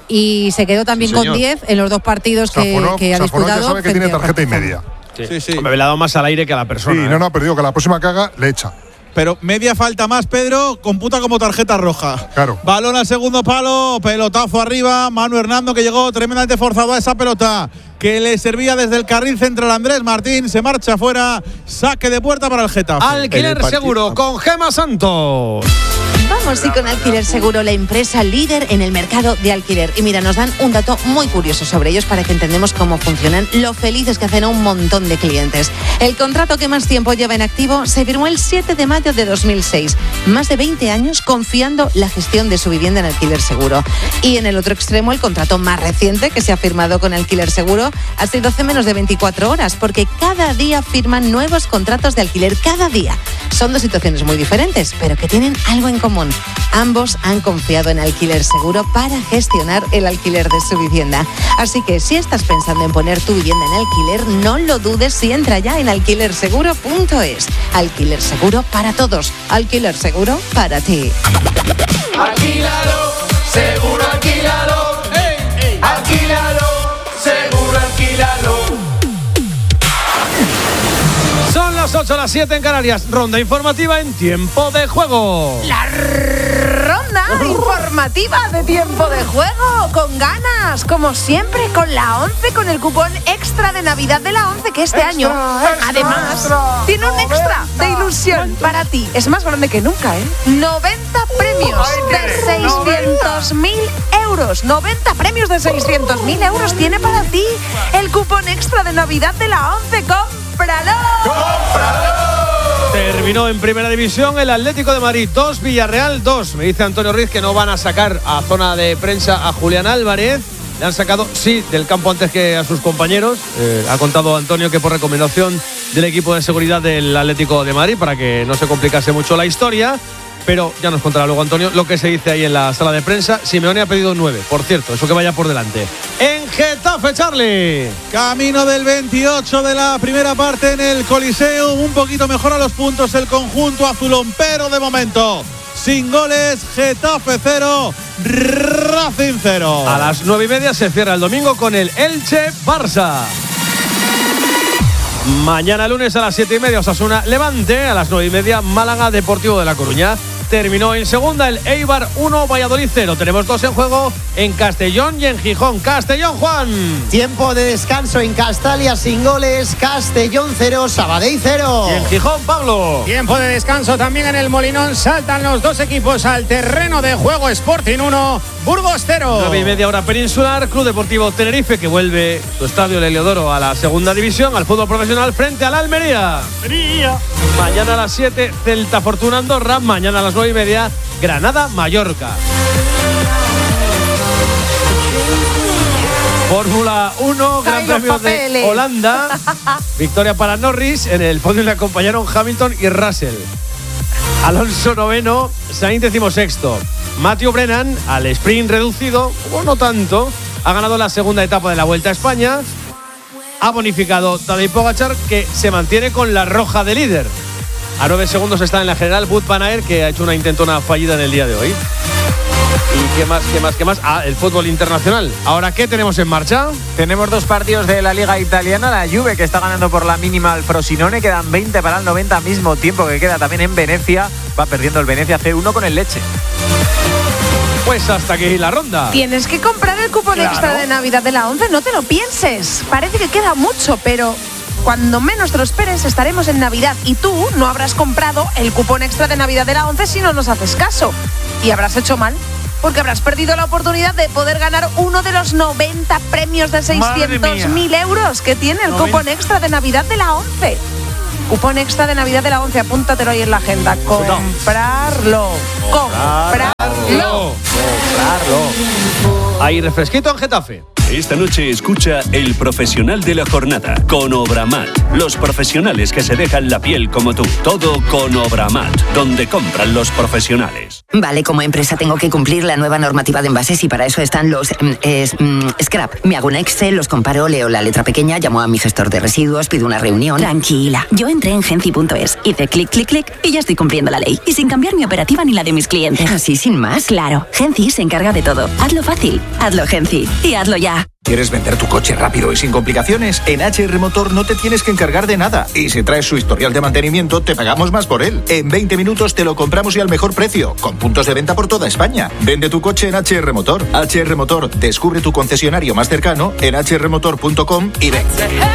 y se quedó también con 10 en los dos partidos que ha disputado. Ya sabe que tiene tarjeta y media. Sí. Me he dado más al aire que a la persona. Sí, no, perdido, que la próxima que haga le echa. Pero media falta más, Pedro, computa como tarjeta roja. Claro. Balón al segundo palo, pelotazo arriba, Manu Hernando que llegó tremendamente forzado a esa pelota que le servía desde el carril central. Andrés Martín se marcha fuera, saque de puerta para el Getafe. Alquiler Seguro con Gema Santos. Vamos, sí, con Alquiler Seguro, la empresa líder en el mercado de alquiler. Y mira, nos dan un dato muy curioso sobre ellos para que entendamos cómo funcionan, lo felices que hacen a un montón de clientes. El contrato que más tiempo lleva en activo se firmó el 7 de mayo de 2006. Más de 20 años confiando la gestión de su vivienda en Alquiler Seguro. Y en el otro extremo, el contrato más reciente que se ha firmado con Alquiler Seguro ha sido hace menos de 24 horas, porque cada día firman nuevos contratos de alquiler, cada día. Son dos situaciones muy diferentes, pero que tienen algo en común. Ambos han confiado en Alquiler Seguro para gestionar el alquiler de su vivienda. Así que si estás pensando en poner tu vivienda en alquiler, no lo dudes y entra ya en alquilerseguro.es. Alquiler Seguro para todos. Alquiler Seguro para ti. Alquílalo, seguro alquílalo. Ey. Alquílalo, seguro alquílalo. Son las 8, las 7 en Canarias. Ronda informativa en tiempo de juego. La ronda informativa de tiempo de juego. Con ganas, como siempre, con la 11, con el cupón extra de Navidad de la 11, que este año, además, tiene un extra de ilusión para ti. Es más grande que nunca, ¿eh? 90 premios de 600.000 euros. 90 premios de 600.000 euros tiene para ti el cupón extra de Navidad de la 11. ¡Cómpralo! Terminó en primera división el Atlético de Madrid 2, Villarreal 2. Me dice Antonio Ruiz que no van a sacar a zona de prensa a Julián Álvarez. Le han sacado, sí, del campo antes que a sus compañeros. Ha contado Antonio que por recomendación del equipo de seguridad del Atlético de Madrid, para que no se complicase mucho la historia. Pero ya nos contará luego Antonio lo que se dice ahí en la sala de prensa. Simeone ha pedido 9, por cierto, eso que vaya por delante. En Getafe, Charlie. Camino del 28 de la primera parte en el Coliseum. Un poquito mejor a los puntos el conjunto azulón, pero de momento sin goles. Getafe 0, Racing 0. A las 9:30 se cierra el domingo con el Elche-Barça. Mañana lunes a las 7:30 Osasuna Levante, a las 9:30 Málaga Deportivo de La Coruña. Terminó en segunda el Eibar 1, Valladolid 0. Tenemos dos en juego en Castellón y en Gijón. Castellón, Juan. Tiempo de descanso en Castalia sin goles. Castellón 0, Sabadell 0. Y en Gijón, Pablo. Tiempo de descanso también en el Molinón. Saltan los dos equipos al terreno de juego. Sporting 1, Burgos 0. 9:30 hora peninsular. Club Deportivo Tenerife, que vuelve su estadio el Heliodoro a la segunda división, al fútbol profesional frente al Almería. Mañana a las 7 Celta Fortuna Andorra. Mañana a las 9:30 Granada Mallorca. Fórmula 1, Gran Premio de Holanda. Victoria para Norris. En el podio le acompañaron Hamilton y Russell. Alonso 9º, Sainz 16º. Matthew Brennan, al sprint reducido, o no tanto, ha ganado la segunda etapa de la Vuelta a España. Ha bonificado Tadej Pogačar, que se mantiene con la roja de líder. A 9 segundos está en la general Wout van Aert, que ha hecho una intentona fallida en el día de hoy. ¿Y qué más? El fútbol internacional. ¿Ahora qué tenemos en marcha? Tenemos 2 partidos de la Liga Italiana. La Juve, que está ganando por la mínima al Frosinone. Quedan 20 para el 90, mismo tiempo que queda también en Venecia. Va perdiendo el Venecia C1 con el Lecce. Pues hasta aquí la ronda. Tienes que comprar el cupón extra de Navidad de la 11. No te lo pienses. Parece que queda mucho, pero cuando menos te lo esperes estaremos en Navidad y tú no habrás comprado el cupón extra de Navidad de la 11 si no nos haces caso. Y habrás hecho mal, porque habrás perdido la oportunidad de poder ganar uno de los 90 premios de 600.000 euros que tiene el cupón extra de Navidad de la 11. Cupón extra de Navidad de la 11, apúntatelo ahí en la agenda. Comprarlo. Ahí refresquito en Getafe. Esta noche escucha El Profesional de la Jornada con Obramat. Los profesionales que se dejan la piel como tú. Todo con Obramat, donde compran los profesionales. Vale, como empresa tengo que cumplir la nueva normativa de envases y para eso están los scrap. Me hago un Excel, los comparo, leo la letra pequeña, llamo a mi gestor de residuos, pido una reunión. Tranquila, yo entré en Genci.es, hice clic, clic, clic y ya estoy cumpliendo la ley. Y sin cambiar mi operativa ni la de mis clientes. ¿Así sin más? Claro, Genci se encarga de todo. Hazlo fácil, hazlo Genci y hazlo ya. ¿Quieres vender tu coche rápido y sin complicaciones? En HR Motor no te tienes que encargar de nada. Y si traes su historial de mantenimiento, te pagamos más por él. En 20 minutos te lo compramos y al mejor precio, con puntos de venta por toda España. Vende tu coche en HR Motor. HR Motor, descubre tu concesionario más cercano en hrmotor.com y ven.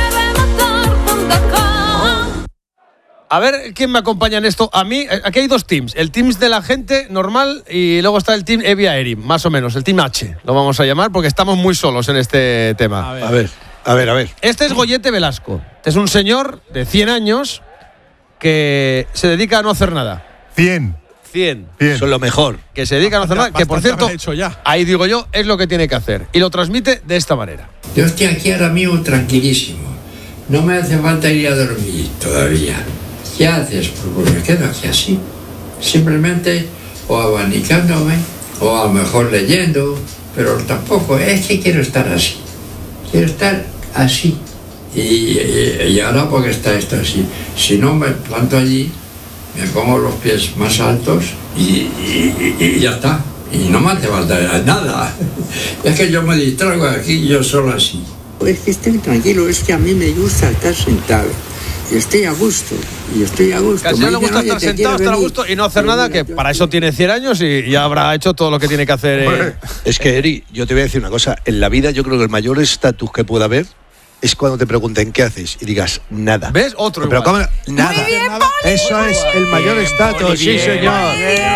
A ver quién me acompaña en esto. A mí, aquí hay 2 teams. El team de la gente normal y luego está el team Evia Erim, más o menos. El team H, lo vamos a llamar, porque estamos muy solos en este tema. A ver. Este es Goyete Velasco. Este es un señor de 100 años que se dedica a no hacer nada. 100. Eso es lo mejor. Que se dedica a no hacer nada, que por cierto, ahí digo yo, es lo que tiene que hacer. Y lo transmite de esta manera. Yo estoy aquí ahora mismo tranquilísimo. No me hace falta ir a dormir todavía. ¿Qué haces? Pues me quedo aquí así, simplemente o abanicándome o a lo mejor leyendo, pero tampoco es que quiero estar así, quiero estar así y ahora porque está esto así, si no me planto allí, me pongo los pies más altos y ya está, y no me hace falta nada, es que yo me distraigo aquí yo solo así. Es que estoy tranquilo, es que a mí me gusta estar sentado. Y estoy a gusto. Casi no le gusta estar sentado, estar a gusto y no hacer nada, que para eso tiene 100 años y ya habrá hecho todo lo que tiene que hacer. Es que, Eri, yo te voy a decir una cosa. En la vida yo creo que el mayor estatus que pueda haber es cuando te pregunten qué haces y digas nada. ¿Ves? Otro pero igual. Nada. Muy bien, eso es el mayor estatus, sí señor.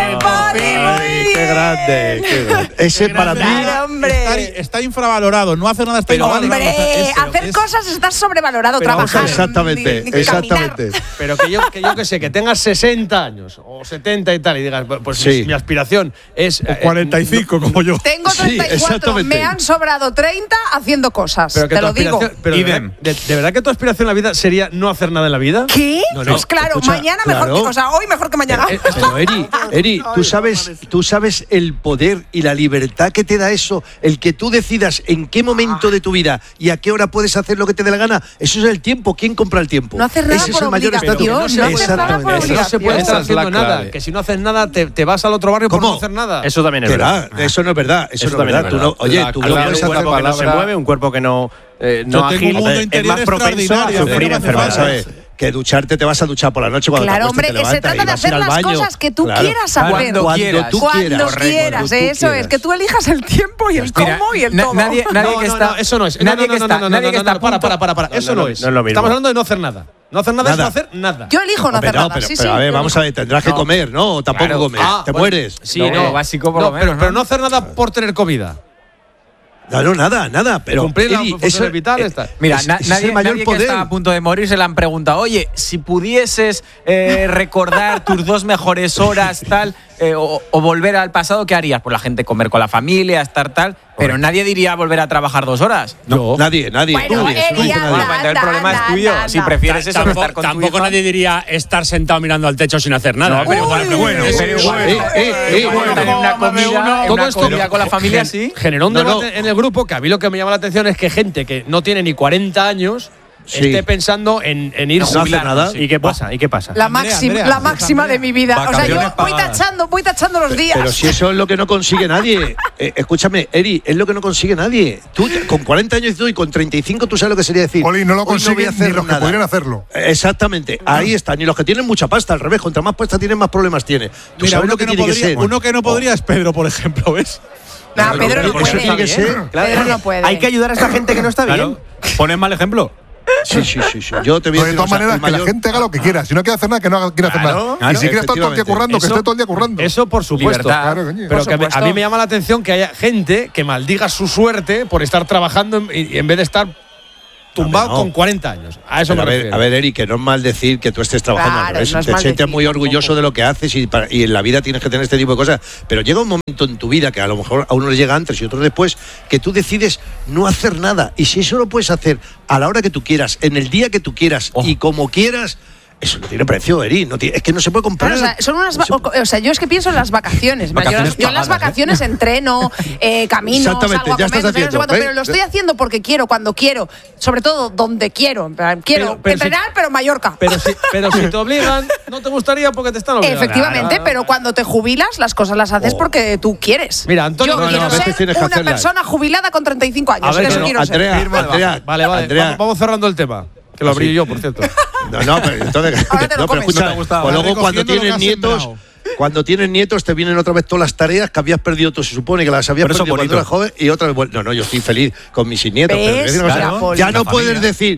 Qué grande. Ese para mí está infravalorado. No hacer nada está infravalorado. Hacer cosas está sobrevalorado. Trabajar. Exactamente. Pero que yo que sé, que tengas 60 años o 70 y tal, y digas, pues sí, mi aspiración es. O 45, como yo. Tengo 34, me han sobrado 30 haciendo cosas. Te lo digo. Pero ¿de verdad que tu aspiración en la vida sería no hacer nada en la vida? ¿Qué? No, pues claro, escucha, mañana mejor que, o sea, hoy mejor que mañana. Pero Eri, tú sabes el poder y la libertad que te da eso, el que tú decidas en qué momento de tu vida y a qué hora puedes hacer lo que te dé la gana. Eso es el tiempo. ¿Quién compra el tiempo? No hacer nada Ese por es el mayor estatus. No se puede estar haciendo nada. Que si no haces nada, te vas al otro barrio por no hacer nada. Eso también es verdad. Eso no es verdad. Eso no es verdad. Oye, tú no puedes hacer que no se mueve, un cuerpo que no ágil, es más propenso a sufrir enfermedades. Que ducharte te vas a duchar por la noche cuando claro, te hombre, que se trata de hacer las cosas que tú quieras hacer. Cuando quieras, eso es, que tú elijas el tiempo y el cómo y el todo. Nadie que está. Eso no es. Nadie que está. Para. Eso no es. Estamos hablando de no hacer nada. No hacer nada es no hacer nada. Yo elijo no hacer nada. Pero a ver, vamos a ver, tendrás que comer, ¿no? O tampoco comer. Te mueres. Sí, no. Básico por lo menos. Pero no hacer nada por tener comida. No, nada, pero cumplir la función vital está. Mira, nadie que está a punto de morir se le han preguntado, oye, si pudieses recordar tus 2 mejores horas, tal, o volver al pasado, ¿qué harías? Pues la gente comer con la familia, estar tal, pero nadie diría volver a trabajar 2 horas. No, nadie. Bueno, el problema es tuyo. Si prefieres eso, estar con tampoco nadie diría estar sentado mirando al techo sin hacer nada. Pero bueno, una comida con la familia, sí. Generó un debate en el grupo que a mí lo que me llama la atención es que gente que no tiene ni 40 años esté pensando en irse. No hace nada. ¿Y qué pasa? La máxima de mi vida. O sea, yo voy tachando los días. Pero si eso es lo que no consigue nadie. Escúchame, Eri, es lo que no consigue nadie. Tú, con 40 años y con 35, tú sabes lo que sería decir. Oli, no lo consiguen ni los que podrían hacerlo. Exactamente, ahí está. Ni los que tienen mucha pasta, al revés. Contra más pasta tienen, más problemas tiene. Tú Mira, sabes lo que tiene que ser. Uno que no podría es Pedro, por ejemplo, ¿ves? No, Pedro no puede. Pedro no puede. Hay que ayudar a esta gente que no está bien. Pones mal ejemplo. Sí. Yo te voy a decir, de todas maneras, que la gente haga lo que quiera. Si no quiere hacer nada, que no quiera hacer nada. Y si quiere estar todo el día currando, que esté todo el día currando. Eso por supuesto. Pero que a mí me llama la atención que haya gente que maldiga su suerte por estar trabajando en vez de estar tumbado con 40 años. A eso me refiero. A ver, Eri, que no es mal decir que tú estés trabajando al revés. Te sientes muy orgulloso de lo que haces y en la vida tienes que tener este tipo de cosas. Pero llega un momento en tu vida que a lo mejor a uno le llega antes y otro después, que tú decides no hacer nada. Y si eso lo puedes hacer a la hora que tú quieras, en el día que tú quieras y como quieras, eso no tiene precio, Eri. Es que no se puede comprar. Claro, son yo es que pienso en las vacaciones. Yo en las vacaciones entreno, camino, salgo a comer, pero lo estoy haciendo porque quiero, cuando quiero, sobre todo donde quiero. Quiero entrenar, pero en Mallorca. Pero si te obligan, no te gustaría porque te están obligando. Efectivamente, pero cuando te jubilas, las cosas las haces porque tú quieres. Mira, Antonio, yo quiero ser una persona jubilada con 35 años. A ver, eso quiero ser. Andrea, vale. Vamos cerrando el tema. Que lo abrí yo, por cierto. No, pero entonces. Pero escucha, pues luego cuando tienes nietos, te vienen otra vez todas las tareas que habías perdido tú. Se supone que las habías perdido cuando eras joven y otra vez. No, yo estoy feliz con mis nietos. Pero ya no puedes decir,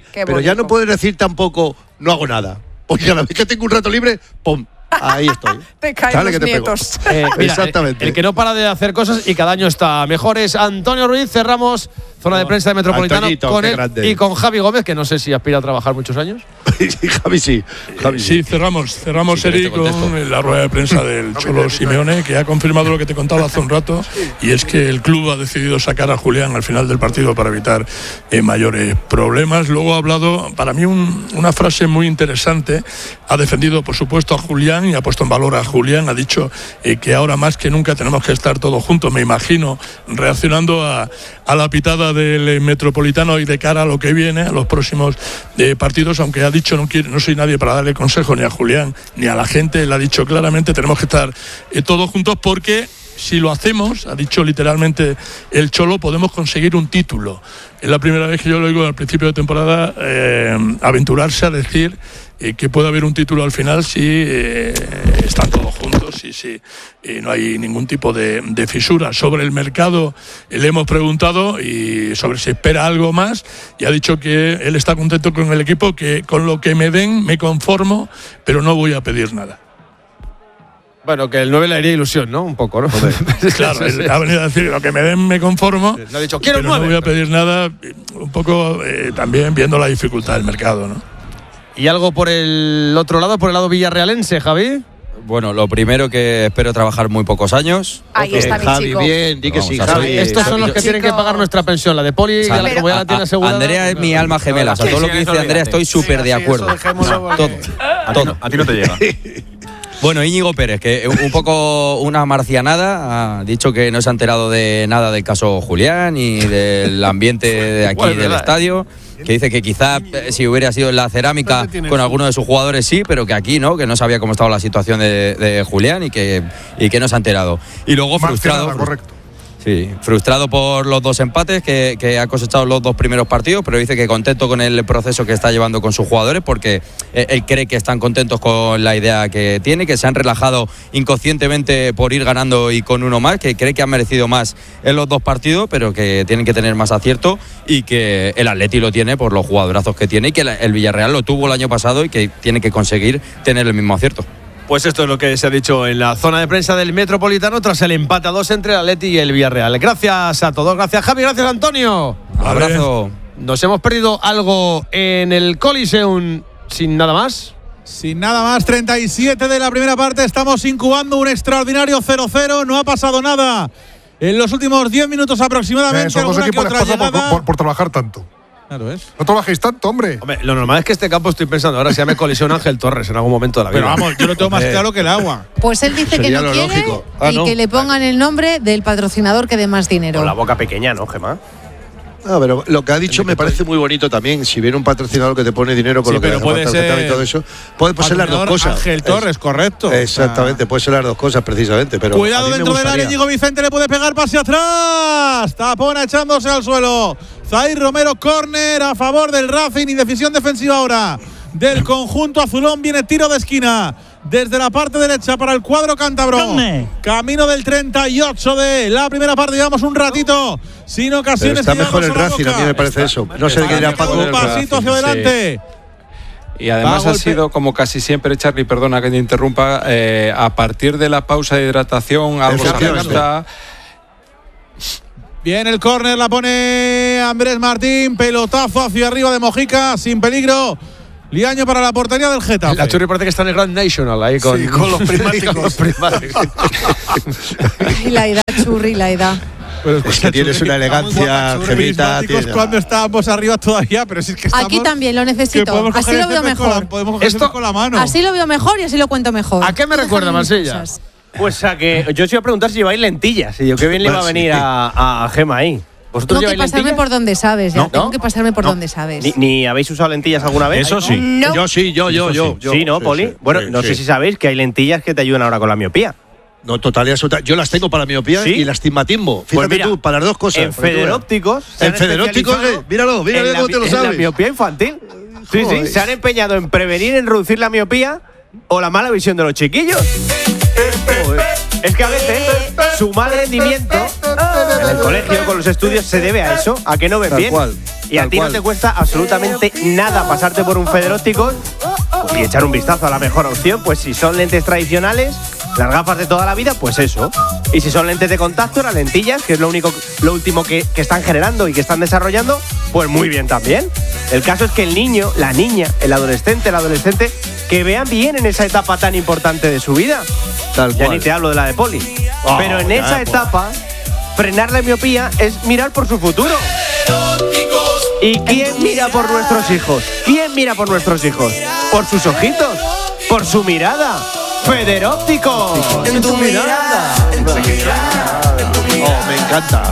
tampoco, no hago nada. Porque a la vez que tengo un rato libre, ¡pum! Ahí estoy. Te caen los nietos. Exactamente. El que no para de hacer cosas y cada año está mejor es Antonio Ruiz. Cerramos zona de prensa de Metropolitano con él y con Javi Gómez, que no sé si aspira a trabajar muchos años. Javi sí. Sí, cerramos Eri con la rueda de prensa del Cholo Simeone, que ha confirmado lo que te contaba hace un rato, y es que el club ha decidido sacar a Julián al final del partido para evitar mayores problemas. Luego ha hablado, para mí, una frase muy interesante. Ha defendido, por supuesto, a Julián y ha puesto en valor a Julián. Ha dicho que ahora más que nunca tenemos que estar todos juntos. Me imagino reaccionando a la pitada del Metropolitano y de cara a lo que viene, a los próximos partidos, aunque ha dicho no soy nadie para darle consejo ni a Julián ni a la gente. Él ha dicho claramente tenemos que estar todos juntos porque si lo hacemos, ha dicho literalmente el Cholo, podemos conseguir un título. Es la primera vez que yo lo oigo al principio de temporada aventurarse a decir que puede haber un título al final si están todos juntos y si no hay ningún tipo de fisura. Sobre el mercado le hemos preguntado y sobre si espera algo más, y ha dicho que él está contento con el equipo, que con lo que me den me conformo, pero no voy a pedir nada. Bueno, que el 9 le haría ilusión, ¿no? Un poco, ¿no? Claro, ha venido a decir lo que me den me conformo. Le ha dicho, quiero pero 9. No voy a pedir nada, un poco también viendo la dificultad del mercado, ¿no? ¿Y algo por el otro lado, por el lado villarrealense, Javi? Bueno, lo primero que espero trabajar muy pocos años. Ahí está mi Javi, chico. Bien, di que sí, Javi. Estos son los que tienen que pagar nuestra pensión, la de Poli, y la como ya la tiene asegurada. Andrea es mi alma gemela, o sea, todo lo que dice Andrea estoy súper de acuerdo. Todo. A ti no te llega. Bueno, Íñigo Pérez, que un poco una marcianada, ha dicho que no se ha enterado de nada del caso Julián y del ambiente de aquí del estadio, que dice que quizá si hubiera sido en la cerámica con alguno de sus jugadores sí, pero que aquí no, que no sabía cómo estaba la situación de Julián y que no se ha enterado. Y luego frustrado. Correcto. Sí, frustrado por los 2 empates que ha cosechado los 2 primeros partidos, pero dice que contento con el proceso que está llevando con sus jugadores porque él cree que están contentos con la idea que tiene, que se han relajado inconscientemente por ir ganando y con uno más, que cree que han merecido más en los 2 partidos, pero que tienen que tener más acierto y que el Atleti lo tiene por los jugadorazos que tiene y que el Villarreal lo tuvo el año pasado y que tiene que conseguir tener el mismo acierto. Pues esto es lo que se ha dicho en la zona de prensa del Metropolitano tras el empate a 2 entre el Atleti y el Villarreal. Gracias a todos, gracias Javi, gracias Antonio. Abrazo. ¿Nos hemos perdido algo en el Coliseum sin nada más? Sin nada más, 37 de la primera parte, estamos incubando un extraordinario 0-0, no ha pasado nada en los últimos 10 minutos aproximadamente. Son 2 equipos les pasa por trabajar tanto. Claro es. No trabajéis tanto, hombre. Lo normal es que este campo, estoy pensando, ahora se llame Colisión Ángel Torres en algún momento de la vida. Pero vamos, yo lo tengo más claro que el agua. Pues él dice que no quiere y que le pongan el nombre del patrocinador que dé más dinero. Con la boca pequeña, ¿no, Gemma? No, pero lo que ha dicho me parece muy bonito también. Si viene un patrocinador que te pone dinero con lo que puede ser y todo eso, puede ser las dos cosas. Ángel Torres, correcto. Exactamente, puede ser las dos cosas precisamente. Pero cuidado dentro del área, Íñigo Vicente le puede pegar pase atrás. Tapona echándose al suelo. Zair Romero, córner a favor del Racing y decisión defensiva ahora del conjunto azulón. Viene tiro de esquina desde la parte derecha para el cuadro cántabro. Camino del 38 de la primera parte. Llevamos un ratito sin ocasiones. Pero está mejor el Racing, a mí me parece eso. No sé de qué dirá Paco. Un pasito hacia adelante. Y además ha sido, como casi siempre, Charly, perdona que te interrumpa, a partir de la pausa de hidratación, algo se ajusta. Bien, el córner la pone Andrés Martín. Pelotazo hacia arriba de Mojica, sin peligro. Liaño para la portería del Getafe. La Churri parece que está en el Grand National ahí con los prismáticos. La edad, Churri, la edad. Pero es que tienes una elegancia, Gemita. Cuando estábamos arriba todavía, pero si es que estamos. Aquí también lo necesito. Así lo veo mejor. Podemos coger con la mano. Así lo veo mejor y así lo cuento mejor. ¿A qué me recuerda, Marsella? Pues a que yo os iba a preguntar si lleváis lentillas. Y yo, qué bien le iba a venir a Gema ahí. ¿Vosotros tengo que pasarme lentillas? Por donde sabes. Ya. No, tengo que pasarme por donde sabes. ¿Ni habéis usado lentillas alguna vez? Eso sí. No. Yo sí, yo. Sí, ¿no, Poli? Bueno, no sé si sabéis que hay lentillas que te ayudan ahora con la miopía. No, total y absoluta. Yo las tengo para miopía y el astigmatismo. Fíjate pues mira, tú, para las dos cosas. En Federópticos. Míralo cómo te lo sabes. En la miopía infantil. Sí, se han empeñado en prevenir, en reducir la miopía o la mala visión de los chiquillos. Es que a veces su mal rendimiento en el colegio, con los estudios, se debe a eso, a que no ven bien. Y a ti no te cuesta absolutamente nada pasarte por un Federópticos y echar un vistazo a la mejor opción. Pues si son lentes tradicionales, las gafas de toda la vida, pues eso. Y si son lentes de contacto, las lentillas, que es lo último que están generando y que están desarrollando, pues muy bien también. El caso es que el niño, la niña, el adolescente, que vean bien en esa etapa tan importante de su vida. Ya ni te hablo de la de Poli. Pero en esa etapa, frenar la miopía es mirar por su futuro. ¿Y quién mira por nuestros hijos? ¿Quién mira por nuestros hijos? ¿Por sus ojitos? ¿Por su mirada? Federópticos. En tu mirada. Me encanta.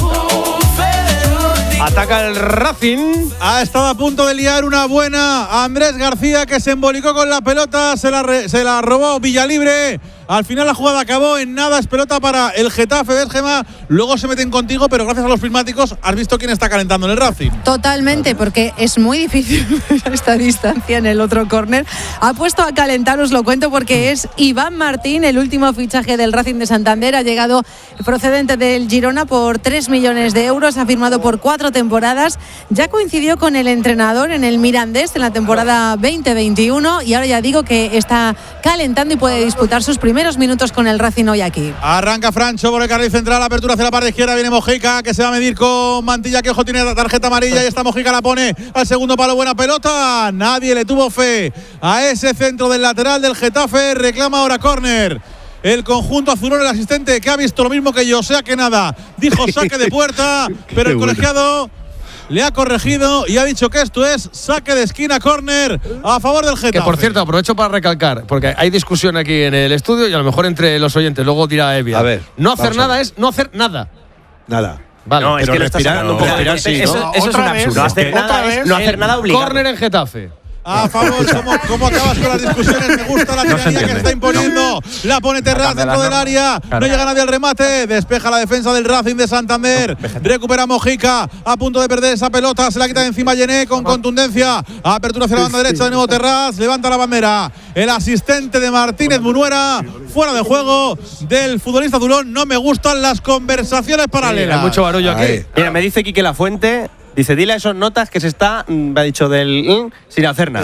Ataca el Racing. Ha estado a punto de liar una buena Andrés García, que se embolicó con la pelota. Se la robó Villalibre. Al final la jugada acabó en nada. Es pelota para el Getafe. ¿Ves, Gema? Luego se meten contigo, pero gracias a los prismáticos has visto quién está calentando en el Racing. Totalmente, porque es muy difícil esta distancia en el otro córner. Ha puesto a calentar, os lo cuento, porque es Iván Martín, el último fichaje del Racing de Santander. Ha llegado procedente del Girona por 3 millones de euros. Ha firmado por 4 temporadas. Ya coincidió con el entrenador en el Mirandés en la temporada 2021 y ahora ya digo que está calentando y puede disputar sus primeros minutos con el Racing hoy aquí. Arranca Francho por el carril central, apertura hacia la parte izquierda, viene Mojica, que se va a medir con Mantilla, que ojo tiene la tarjeta amarilla, y esta Mojica la pone al segundo palo, buena pelota, nadie le tuvo fe a ese centro del lateral del Getafe. Reclama ahora córner el conjunto azulón. El asistente, que ha visto lo mismo que yo, o sea que nada, dijo saque de puerta, pero el colegiado le ha corregido y ha dicho que esto es saque de esquina, córner a favor del Getafe. Que por cierto, aprovecho para recalcar, porque hay discusión aquí en el estudio y a lo mejor entre los oyentes, luego dirá Evia. A ver, no hacer nada es no hacer nada. Nada. Vale, no, es pero que respirar, sí, eso es un absurdo. No hacer nada obligado. Córner en Getafe. A favor, ¿cómo acabas con las discusiones? Me gusta la tiranía que se está imponiendo. La pone Terraz dentro del área. No llega nadie al remate. Despeja la defensa del Racing de Santander. Recupera Mojica. A punto de perder esa pelota. Se la quita de encima Yené con contundencia. Apertura hacia la banda derecha de nuevo Terraz. Levanta la bandera. El asistente de Martínez Munuera. Fuera de juego del futbolista azulón. No me gustan las conversaciones paralelas. Hay mucho barullo aquí. Mira, me dice Quique Lafuente. Dice, dile a esos notas que se está, me ha dicho, del sin hacer nada.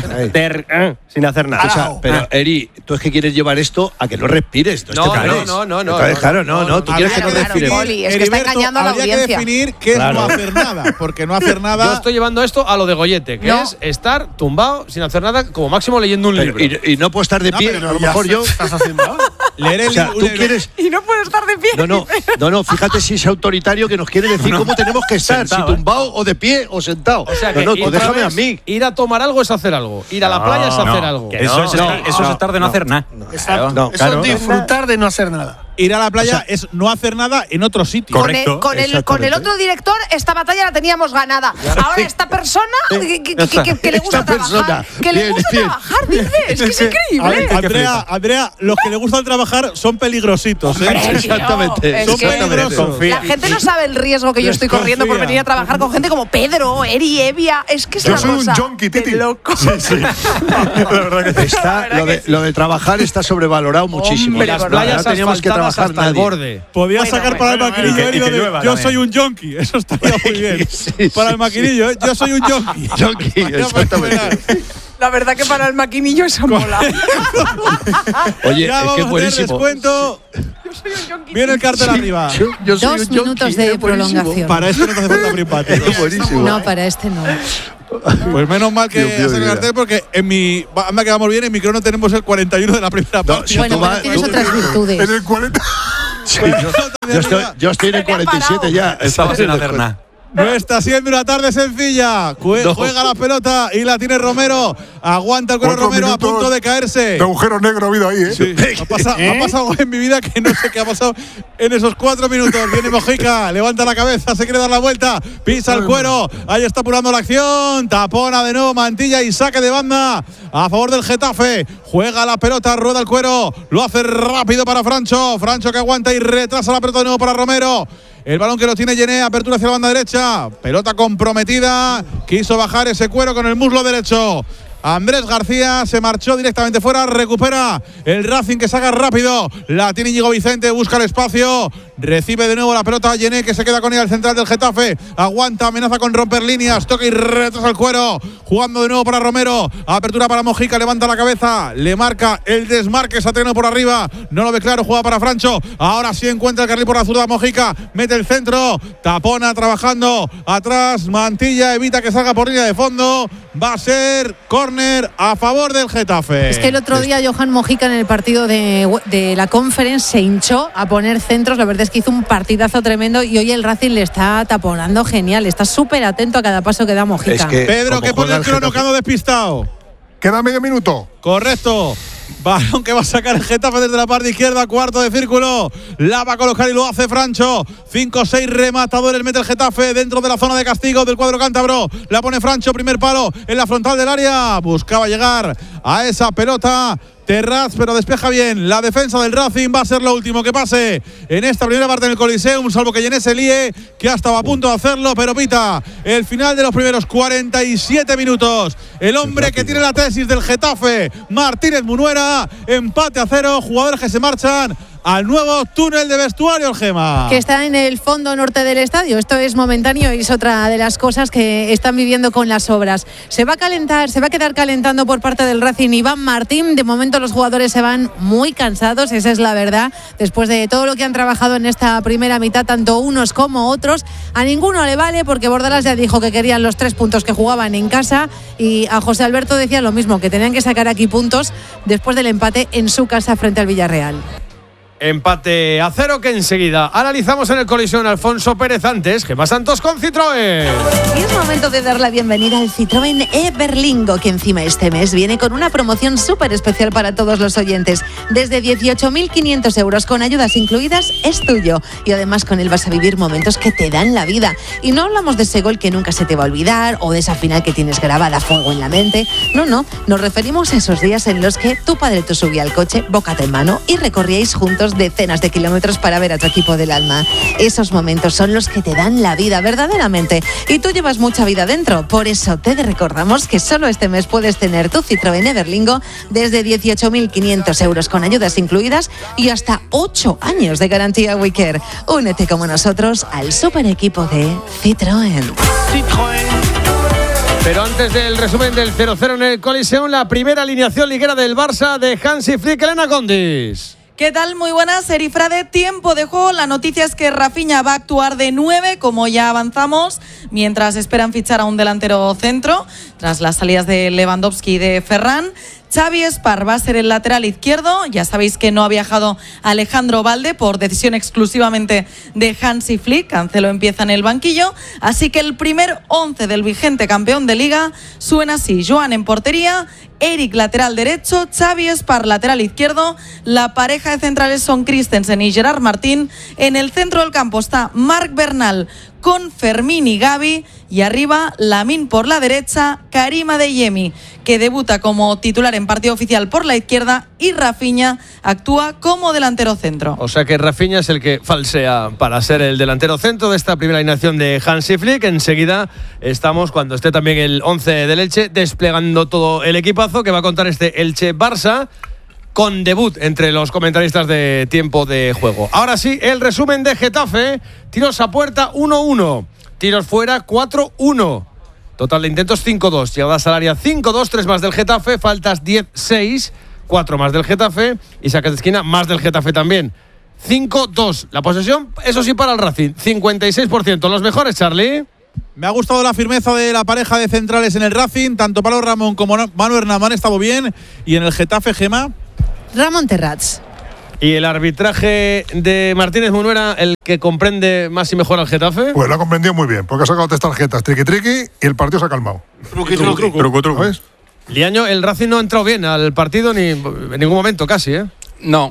Sin hacer nada. O sea, pero Eri, tú es que quieres llevar esto a que no respires. No. Claro, tú quieres que no respires. Poli, es que está engañando a la audiencia. Habría que definir qué es no hacer nada, porque no hacer nada… Yo estoy llevando esto a lo de Goyete, que es estar tumbado, sin hacer nada, como máximo leyendo un libro. Y no puedo estar de pie, a lo mejor yo… ¿Estás haciendo? Leer el libro. Tú quieres… Y no puedo estar de pie. No, fíjate si es autoritario que nos quiere decir cómo tenemos que estar, si tumbado o de pie o sentado. O sea que tú déjame a mí. Ir a tomar algo es hacer algo. Ir a la playa es hacer algo. Eso es estar de no hacer nada. Eso es disfrutar de no hacer nada. ir a la playa es no hacer nada en otro sitio. Correcto. Con el otro director, esta batalla la teníamos ganada. Ahora esta persona que le gusta trabajar. Que le gusta trabajar, dices. Es que es increíble. Andrea, los que le gustan trabajar son peligrositos. Exactamente. Son peligrosos. La gente no sabe el riesgo que yo estoy corriendo por venir a trabajar con gente como Pedro, Eri, Evia. Es que es una cosa. Yo soy un junkie, Titi. Loco. Sí. La verdad que está, lo de trabajar está sobrevalorado muchísimo. Las playas no teníamos que trabajar hasta el borde. Podías sacar para el maquinillo Eri lo de yo soy un junkie. Eso estaría muy bien. Para el maquinillo, yo soy un junkie. Junkie, exactamente. La verdad que para el maquinillo eso mola. Oye, ya es que es buenísimo. Descuento. Viene el cartel arriba. Yo soy 2 minutos de prolongación. Para este no te hace falta abrir patio. Buenísimo. No, para este no. Pues menos mal que hacer el cartel porque anda que vamos bien, en mi crono tenemos el 41 de la primera parte. Bueno, pero tienes otras virtudes. En el 40. Yo estoy en el 47 ya. Estabas en la terna. No está siendo una tarde sencilla. Juega la pelota y la tiene Romero. Aguanta el cuero Romero a punto de caerse. De agujero negro ha habido ahí, ¿eh? Sí. Ha pasado algo en mi vida que no sé qué ha pasado en esos 4 minutos. Viene Mojica, levanta la cabeza, se quiere dar la vuelta, pisa el cuero. Ahí está apurando la acción. Tapona de nuevo Mantilla y saque de banda a favor del Getafe. Juega la pelota, rueda el cuero. Lo hace rápido para Francho. Francho que aguanta y retrasa la pelota de nuevo para Romero. El balón que lo tiene Yené, apertura hacia la banda derecha. Pelota comprometida. Quiso bajar ese cuero con el muslo derecho. Andrés García se marchó directamente fuera, recupera el Racing que saca rápido, la tiene Íñigo Vicente, busca el espacio, recibe de nuevo la pelota Yené que se queda con ella al central del Getafe, aguanta, amenaza con romper líneas, toca y retrasa el cuero, jugando de nuevo para Romero, apertura para Mojica, levanta la cabeza, le marca el desmarque, Satriano por arriba, no lo ve claro, juega para Francho, ahora sí encuentra el carril por la zurda Mojica, mete el centro, Tapona trabajando, atrás Mantilla, evita que salga por línea de fondo, va a ser córner a favor del Getafe. Es que el otro día Johan Mojica en el partido de la Conference se hinchó a poner centros. La verdad es que hizo un partidazo tremendo y hoy el Racing le está taponando genial. Está súper atento a cada paso que da Mojica. Es que, Pedro, que pone el crono, que ando despistado. Queda medio minuto. Correcto. Balón que va a sacar el Getafe desde la parte izquierda, cuarto de círculo. La va a colocar y lo hace Francho. 5-6 rematadores mete el Getafe dentro de la zona de castigo del cuadro cántabro. La pone Francho, primer palo en la frontal del área. Buscaba llegar a esa pelota Terraz, pero despeja bien. La defensa del Racing va a ser lo último que pase en esta primera parte del Coliseum, salvo que Yené se líe, que ha estado a punto de hacerlo, pero pita el final de los primeros 47 minutos. El hombre que tiene la tesis del Getafe, Martínez Munuera, empate a 0, jugadores que se marchan al nuevo túnel de vestuario, el Gema. Que está en el fondo norte del estadio. Esto es momentáneo y es otra de las cosas que están viviendo con las obras. Se va a quedar calentando por parte del Racing Iván Martín. De momento los jugadores se van muy cansados, esa es la verdad. Después de todo lo que han trabajado en esta primera mitad, tanto unos como otros, a ninguno le vale porque Bordalas ya dijo que querían los 3 puntos que jugaban en casa y a José Alberto decía lo mismo, que tenían que sacar aquí puntos después del empate en su casa frente al Villarreal. Empate a 0 que enseguida analizamos en el Colisión. Alfonso Pérez antes, Gemma Santos con Citroën. Y es momento de dar la bienvenida al Citroën Everlingo, que encima este mes viene con una promoción súper especial para todos los oyentes. Desde 18.500 euros con ayudas incluidas es tuyo. Y además con él vas a vivir momentos que te dan la vida. Y no hablamos de ese gol que nunca se te va a olvidar o de esa final que tienes grabada a fuego en la mente. No, nos referimos a esos días en los que tu padre te subía al coche, bocata en mano, y recorríais juntos decenas de kilómetros para ver a tu equipo del alma. Esos momentos son los que te dan la vida verdaderamente y tú llevas mucha vida dentro. Por eso te recordamos que solo este mes puedes tener tu Citroën Everlingo desde 18.500 euros con ayudas incluidas y hasta 8 años de garantía WeCare. Únete como nosotros al super equipo de Citroën. Pero antes del resumen del 0-0 en el Coliseum, la primera alineación liguera del Barça de Hansi Flick, Elena Condis. ¿Qué tal? Muy buenas, Erifrade. Tiempo de juego. La noticia es que Rafinha va a actuar de 9, como ya avanzamos, mientras esperan fichar a un delantero centro, tras las salidas de Lewandowski y de Ferran. Xavi Espar va a ser el lateral izquierdo. Ya sabéis que no ha viajado Alejandro Balde por decisión exclusivamente de Hansi Flick. Cancelo empieza en el banquillo. Así que el primer 11 del vigente campeón de Liga suena así. Joan en portería, Eric lateral derecho, Xavi Espar lateral izquierdo. La pareja de centrales son Christensen y Gerard Martín. En el centro del campo está Marc Bernal con Fermín y Gavi, y arriba Lamine por la derecha, Karim Adeyemi, que debuta como titular en partido oficial por la izquierda, y Rafinha actúa como delantero centro. O sea que Rafinha es el que falsea para ser el delantero centro de esta primera alineación de Hansi Flick. Enseguida estamos, cuando esté también el 11 del Elche, desplegando todo el equipazo que va a contar este Elche-Barça, con debut entre los comentaristas de Tiempo de Juego. Ahora sí, el resumen de Getafe. Tiros a puerta 1-1, tiros fuera 4-1, total de intentos 5-2, llegadas al área 5-2, 3 más del Getafe, faltas 10-6, 4 más del Getafe, y saques de esquina más del Getafe también, 5-2. La posesión, eso sí, para el Racing, 56%. Los mejores, Charlie. Me ha gustado la firmeza de la pareja de centrales en el Racing. Tanto Pablo Ramón como Manu Hernán han estado bien. Y en el Getafe, Gema, Ramón Terrats. ¿Y el arbitraje de Martínez Munuera el que comprende más y mejor al Getafe? Pues lo ha comprendido muy bien, porque ha sacado 3 tarjetas, triqui-triqui, y el partido se ha calmado. Truco. ¿Ves? Liaño, el Racing no ha entrado bien al partido ni en ningún momento casi, ¿eh? No.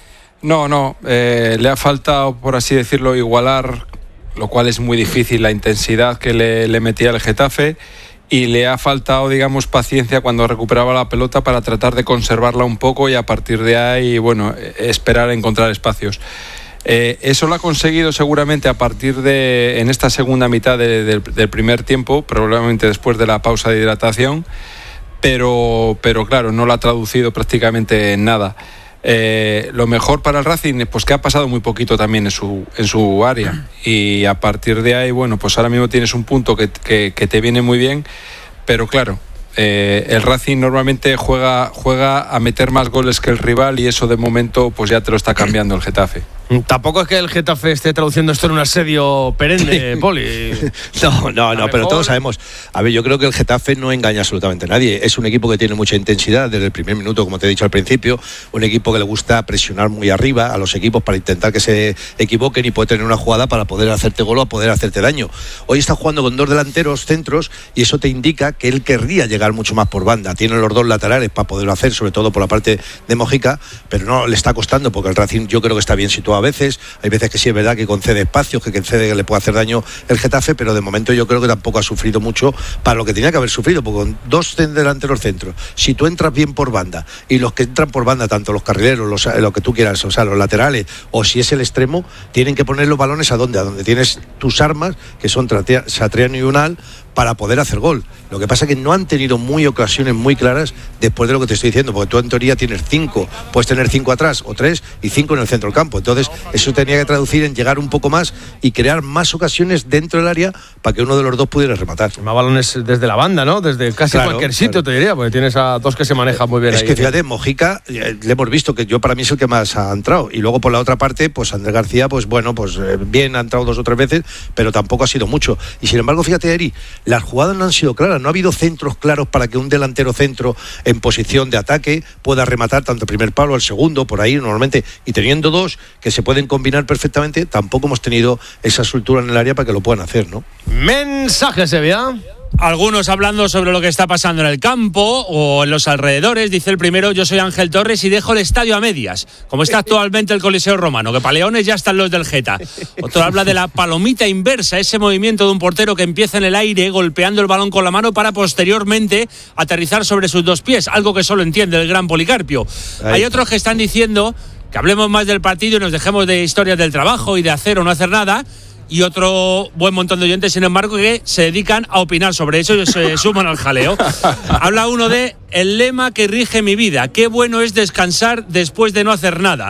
Le ha faltado, por así decirlo, igualar, lo cual es muy difícil, la intensidad que le metía el Getafe. Y le ha faltado, digamos, paciencia cuando recuperaba la pelota para tratar de conservarla un poco y a partir de ahí, bueno, esperar a encontrar espacios. Eso lo ha conseguido seguramente a partir de, en esta segunda mitad del primer tiempo, probablemente después de la pausa de hidratación, pero claro, no lo ha traducido prácticamente en nada. Lo mejor para el Racing, pues que ha pasado muy poquito también en su área, y a partir de ahí, bueno, pues ahora mismo tienes un punto que te viene muy bien, pero claro, el Racing normalmente juega a meter más goles que el rival, y eso de momento pues ya te lo está cambiando el Getafe. Tampoco es que el Getafe esté traduciendo esto en un asedio perenne, Poli. No, pero todos sabemos. A ver, yo creo que el Getafe no engaña absolutamente a nadie. Es un equipo que tiene mucha intensidad desde el primer minuto, como te he dicho al principio. Un equipo que le gusta presionar muy arriba a los equipos para intentar que se equivoquen y puede tener una jugada para poder hacerte gol o poder hacerte daño. Hoy está jugando con 2 delanteros centros, y eso te indica que él querría llegar mucho más por banda. Tiene los 2 laterales para poderlo hacer, sobre todo por la parte de Mojica, pero no le está costando, porque el Racing yo creo que está bien situado a veces. Hay veces que sí es verdad que concede espacios, que le puede hacer daño el Getafe, pero de momento yo creo que tampoco ha sufrido mucho para lo que tenía que haber sufrido, porque con 2 delanteros centros, si tú entras bien por banda, y los que entran por banda, tanto los carrileros, lo que tú quieras, o sea, los laterales, o si es el extremo, tienen que poner los balones a donde tienes tus armas, que son Satriano y Unal, para poder hacer gol. Lo que pasa es que no han tenido ocasiones muy claras después de lo que te estoy diciendo, porque tú en teoría tienes 5, puedes tener 5 atrás o 3 y 5 en el centro del campo. Entonces eso tenía que traducir en llegar un poco más y crear más ocasiones dentro del área para que uno de los dos pudiera rematar. Más balones desde la banda, ¿no? Desde casi cualquier sitio, te diría, porque tienes a 2 que se manejan muy bien. Es ahí, que fíjate, Mojica, le hemos visto que yo para mí es el que más ha entrado, y luego por la otra parte, pues Andrés García, pues bueno, pues bien, ha entrado 2 o 3 veces, pero tampoco ha sido mucho. Y sin embargo, fíjate, Eri, las jugadas no han sido claras, no ha habido centros claros para que un delantero centro en posición de ataque pueda rematar tanto el primer palo al segundo, por ahí normalmente, y teniendo 2 que se pueden combinar perfectamente, tampoco hemos tenido esa soltura en el área para que lo puedan hacer, ¿no? Mensaje, Sevilla. Algunos hablando sobre lo que está pasando en el campo o en los alrededores. Dice el primero: yo soy Ángel Torres y dejo el estadio a medias, como está actualmente el Coliseo Romano, que para Leones ya están los del Geta. Otro habla de la palomita inversa, ese movimiento de un portero que empieza en el aire golpeando el balón con la mano para posteriormente aterrizar sobre sus 2 pies, algo que solo entiende el gran Policarpio. Hay otros que están diciendo que hablemos más del partido y nos dejemos de historias del trabajo y de hacer o no hacer nada. Y otro buen montón de oyentes, sin embargo, que se dedican a opinar sobre eso y se suman al jaleo. Habla uno de el lema que rige mi vida: qué bueno es descansar después de no hacer nada.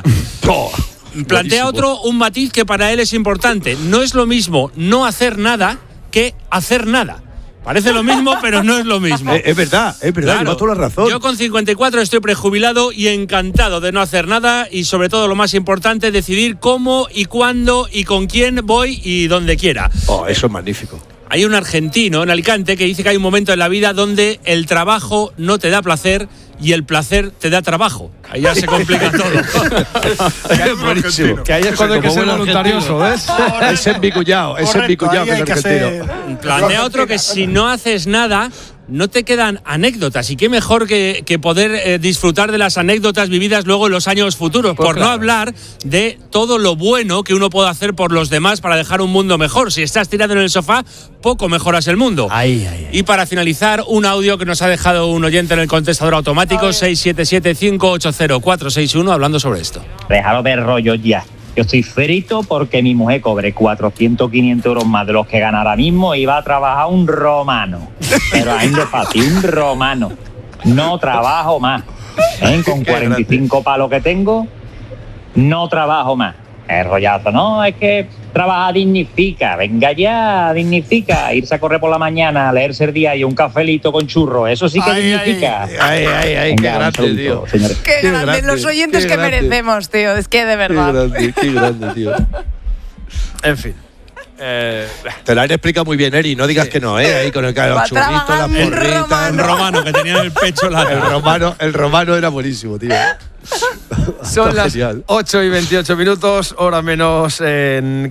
Plantea otro un matiz que para él es importante: no es lo mismo no hacer nada que hacer nada. Parece lo mismo, pero no es lo mismo. Es verdad, claro. Llevas toda la razón. Yo con 54 estoy prejubilado y encantado de no hacer nada, y sobre todo lo más importante, decidir cómo y cuándo y con quién voy y donde quiera. Eso es magnífico. Hay un argentino en Alicante que dice que hay un momento en la vida donde el trabajo no te da placer y el placer te da trabajo. Ahí ya se complica todo. Buenísimo. Que ahí es cuando hay que ser voluntarioso, ¿ves? Es envicullado, es envicullado, que es argentino. Plantea otro que si no haces nada, no te quedan anécdotas. Y qué mejor que poder disfrutar de las anécdotas vividas luego en los años futuros. Pues por no hablar de todo lo bueno que uno puede hacer por los demás para dejar un mundo mejor. Si estás tirado en el sofá, poco mejoras el mundo. Y para finalizar, un audio que nos ha dejado un oyente en el contestador automático, 677-580-461, hablando sobre esto. Déjalo de rollo ya. Yo estoy frito porque mi mujer cobre 400, 500 euros más de los que gana ahora mismo y va a trabajar un romano. Pero ahí no es fácil, un romano. No trabajo más. Con 45 palos que tengo, no trabajo más. El rollazo, no, es que trabajar dignifica. Venga ya, dignifica. Irse a correr por la mañana, leerse el diario, un cafelito con churro, eso sí que dignifica. Qué grande, tío. Qué grande, los oyentes que merecemos, tío. Es que de verdad. Qué grande, tío. En fin. Te lo han explicado muy bien, Eri. No digas que no, ahí con el los churritos, la porrita. El romano que tenía en el pecho el romano era buenísimo, tío. Son las 8:28, hora menos en